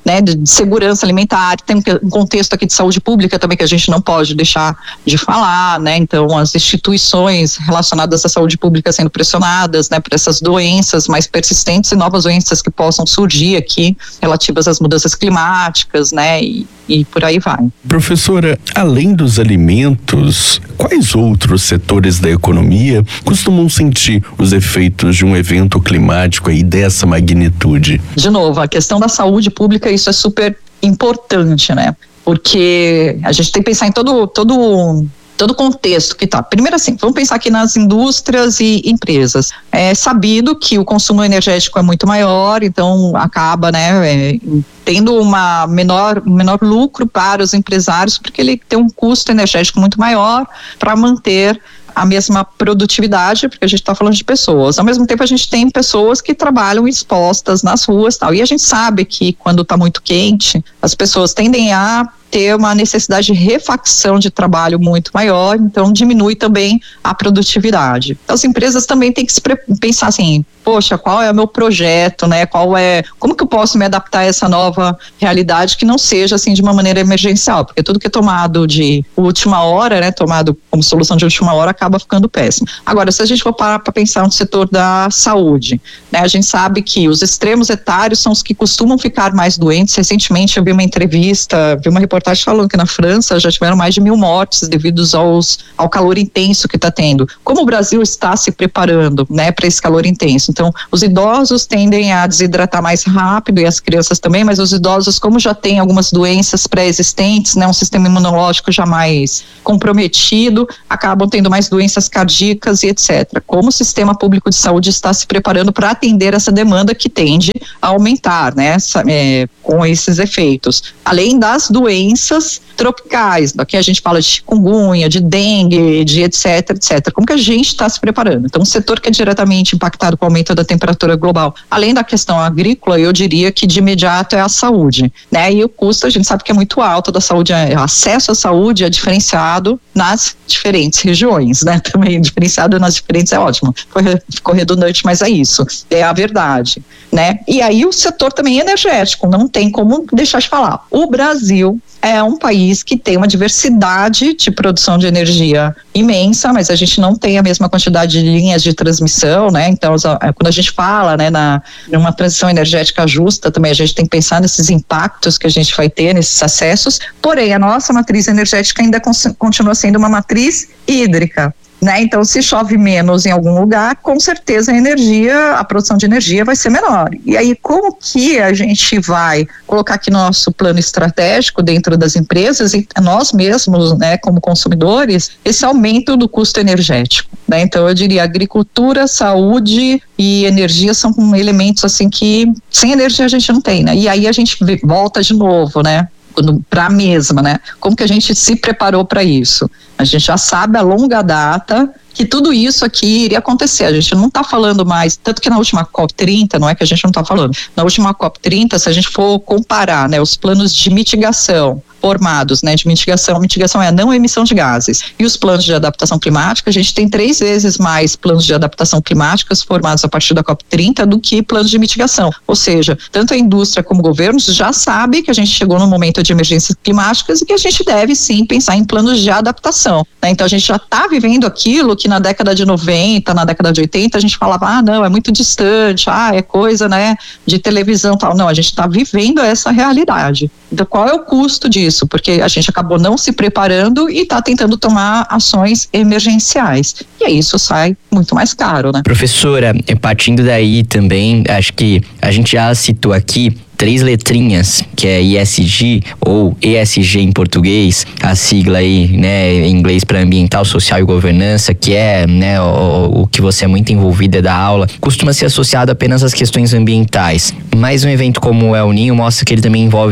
né, de segurança alimentar, tem um contexto aqui de saúde pública também que a gente não pode deixar de falar, né, então as instituições relacionadas à saúde pública sendo pressionadas, né, por essas doenças mais persistentes e novas doenças que possam surgir aqui relativas às mudanças climáticas, né, e, e por aí vai. Professora, além dos alimentos, quais outros setores da economia costumam sentir os efeitos de um evento climático aí dessa magnitude? De novo, a questão da saúde pública, isso é super importante, né? Porque a gente tem que pensar em todo todo todo o contexto que tá. Primeiro assim, vamos pensar aqui nas indústrias e empresas. É sabido que o consumo energético é muito maior, então acaba, né, é, tendo uma menor, menor lucro para os empresários, porque ele tem um custo energético muito maior para manter a mesma produtividade, porque a gente está falando de pessoas. Ao mesmo tempo, a gente tem pessoas que trabalham expostas nas ruas, tal. E a gente sabe que quando está muito quente, as pessoas tendem a ter uma necessidade de refacção de trabalho muito maior, então diminui também a produtividade. Então, as empresas também têm que se pensar assim, poxa, qual é o meu projeto, né? Qual é, como que eu posso me adaptar a essa nova realidade que não seja assim de uma maneira emergencial, porque tudo que é tomado de última hora, né, tomado como solução de última hora, acaba ficando péssimo. Agora, se a gente for parar para pensar no setor da saúde, né, a gente sabe que os extremos etários são os que costumam ficar mais doentes. Recentemente eu vi uma entrevista, vi uma reportagem falando que na França já tiveram mais de mil mortes devido aos, ao calor intenso que está tendo. Como o Brasil está se preparando, né, para esse calor intenso? Então, os idosos tendem a desidratar mais rápido e as crianças também, mas os idosos, como já têm algumas doenças pré-existentes, né, um sistema imunológico já mais comprometido, acabam tendo mais doenças cardíacas e etcétera. Como o sistema público de saúde está se preparando para atender essa demanda que tende a aumentar, né, essa, é, com esses efeitos. Além das doenças tropicais, aqui a gente fala de chikungunya, de dengue, de etc, etcétera. Como que a gente está se preparando? Então, um setor que é diretamente impactado com o aumento da temperatura global, além da questão agrícola, eu diria que de imediato é a saúde, né? E o custo, a gente sabe que é muito alto da saúde, o acesso à saúde é diferenciado nas diferentes regiões, né? Também diferenciado nas diferentes é ótimo, ficou redundante, mas é isso, é a verdade, né? E aí o setor também energético, não tem como deixar de falar. O Brasil é um país que tem uma diversidade de produção de energia imensa, mas a gente não tem a mesma quantidade de linhas de transmissão, né? Então, quando a gente fala, né, na numa transição energética justa, também a gente tem que pensar nesses impactos que a gente vai ter nesses acessos. Porém, a nossa matriz energética ainda continua sendo uma matriz hídrica, né? Então, se chove menos em algum lugar, com certeza a energia, a produção de energia vai ser menor. E aí, como que a gente vai colocar aqui nosso plano estratégico dentro das empresas e nós mesmos, né, como consumidores, esse aumento do custo energético, né? Então, eu diria agricultura, saúde e energia são elementos assim que sem energia a gente não tem, né? E aí a gente volta de novo, né, para a mesma, né? Como que a gente se preparou para isso? A gente já sabe a longa data que tudo isso aqui iria acontecer. A gente não está falando mais, tanto que na última COP trinta, não é que a gente não está falando, na última COP trinta, se a gente for comparar, né, os planos de mitigação formados, né, de mitigação, mitigação é a não emissão de gases, e os planos de adaptação climática, a gente tem três vezes mais planos de adaptação climática formados a partir da COP trinta do que planos de mitigação, ou seja, tanto a indústria como governos já sabe que a gente chegou no momento de emergências climáticas e que a gente deve sim pensar em planos de adaptação, né? Então a gente já está vivendo aquilo que na década de noventa, na década de oitenta, a gente falava, ah não, é muito distante, ah é coisa, né, de televisão, tal. Não, a gente está vivendo essa realidade. Então qual é o custo disso? Porque a gente acabou não se preparando e está tentando tomar ações emergenciais. E aí isso sai muito mais caro, né? Professora, partindo daí também, acho que a gente já citou aqui três letrinhas, que é I S G ou E S G em português, a sigla aí, né, em inglês para ambiental, social e governança, que é, né, o, o que você é muito envolvida da aula, costuma ser associado apenas às questões ambientais. Mas um evento como o El Niño mostra que ele também envolve a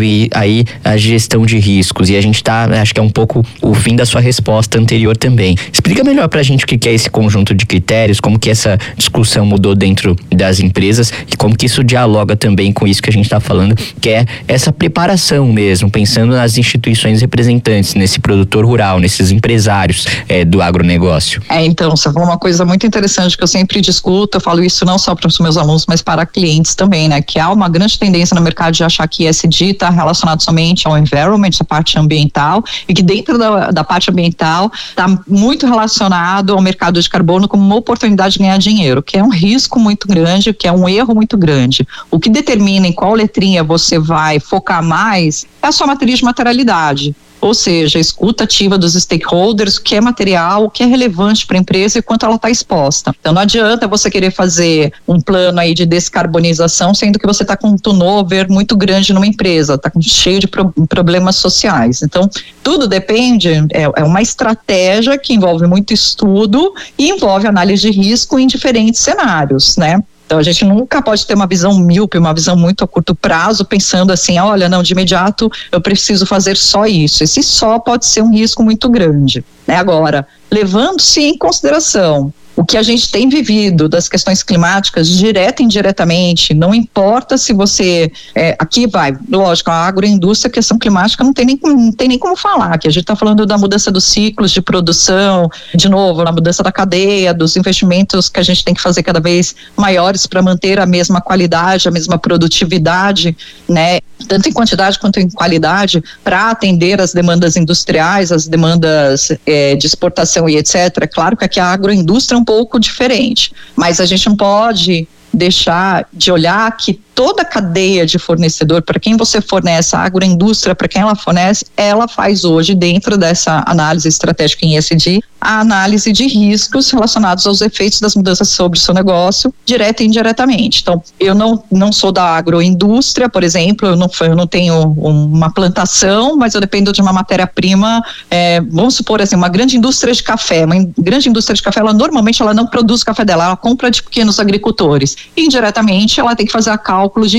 aí a gestão de riscos. E a gente tá, acho que é um pouco o fim da sua resposta anterior também. Explica melhor pra gente o que é esse conjunto de critérios, como que essa discussão mudou dentro das empresas e como que isso dialoga também com isso que a gente tá falando, que é essa preparação mesmo, pensando nas instituições representantes, nesse produtor rural, nesses empresários é, do agronegócio. É, então, você falou uma coisa muito interessante que eu sempre discuto, eu falo isso não só para os meus alunos, mas para clientes também, né? Que há uma grande tendência no mercado de achar que E S G está relacionado somente ao environment, a parte ambiental, e que dentro da, da parte ambiental está muito relacionado ao mercado de carbono como uma oportunidade de ganhar dinheiro, que é um risco muito grande, que é um erro muito grande. O que determina em qual letrinha você vai focar mais é a sua matriz de materialidade. Ou seja, a escuta ativa dos stakeholders, o que é material, o que é relevante para a empresa e quanto ela está exposta. Então não adianta você querer fazer um plano aí de descarbonização, sendo que você está com um turnover muito grande numa empresa, está cheio de pro- problemas sociais. Então tudo depende, é, é uma estratégia que envolve muito estudo e envolve análise de risco em diferentes cenários, né? Então a gente nunca pode ter uma visão míope, uma visão muito a curto prazo, pensando assim, olha, não, de imediato eu preciso fazer só isso. Esse só pode ser um risco muito grande, né? Agora, levando-se em consideração o que a gente tem vivido das questões climáticas, direta e indiretamente, não importa se você, é, aqui vai, lógico, a agroindústria, a questão climática não tem nem, não tem nem como falar, que a gente está falando da mudança dos ciclos de produção, de novo, na mudança da cadeia, dos investimentos que a gente tem que fazer cada vez maiores para manter a mesma qualidade, a mesma produtividade, né, tanto em quantidade quanto em qualidade, para atender as demandas industriais, as demandas é, de exportação e etcétera. Claro que aqui a agroindústria é um pouco diferente, mas a gente não pode deixar de olhar que toda a cadeia de fornecedor, para quem você fornece, a agroindústria, para quem ela fornece, ela faz hoje, dentro dessa análise estratégica em E S G, a análise de riscos relacionados aos efeitos das mudanças sobre o seu negócio, direta e indiretamente. Então, eu não, não sou da agroindústria, por exemplo, eu não, eu não tenho uma plantação, mas eu dependo de uma matéria-prima, é, vamos supor assim, uma grande indústria de café, uma in, grande indústria de café, ela normalmente ela não produz café dela, ela compra de pequenos agricultores. E, indiretamente, ela tem que fazer a cálculo de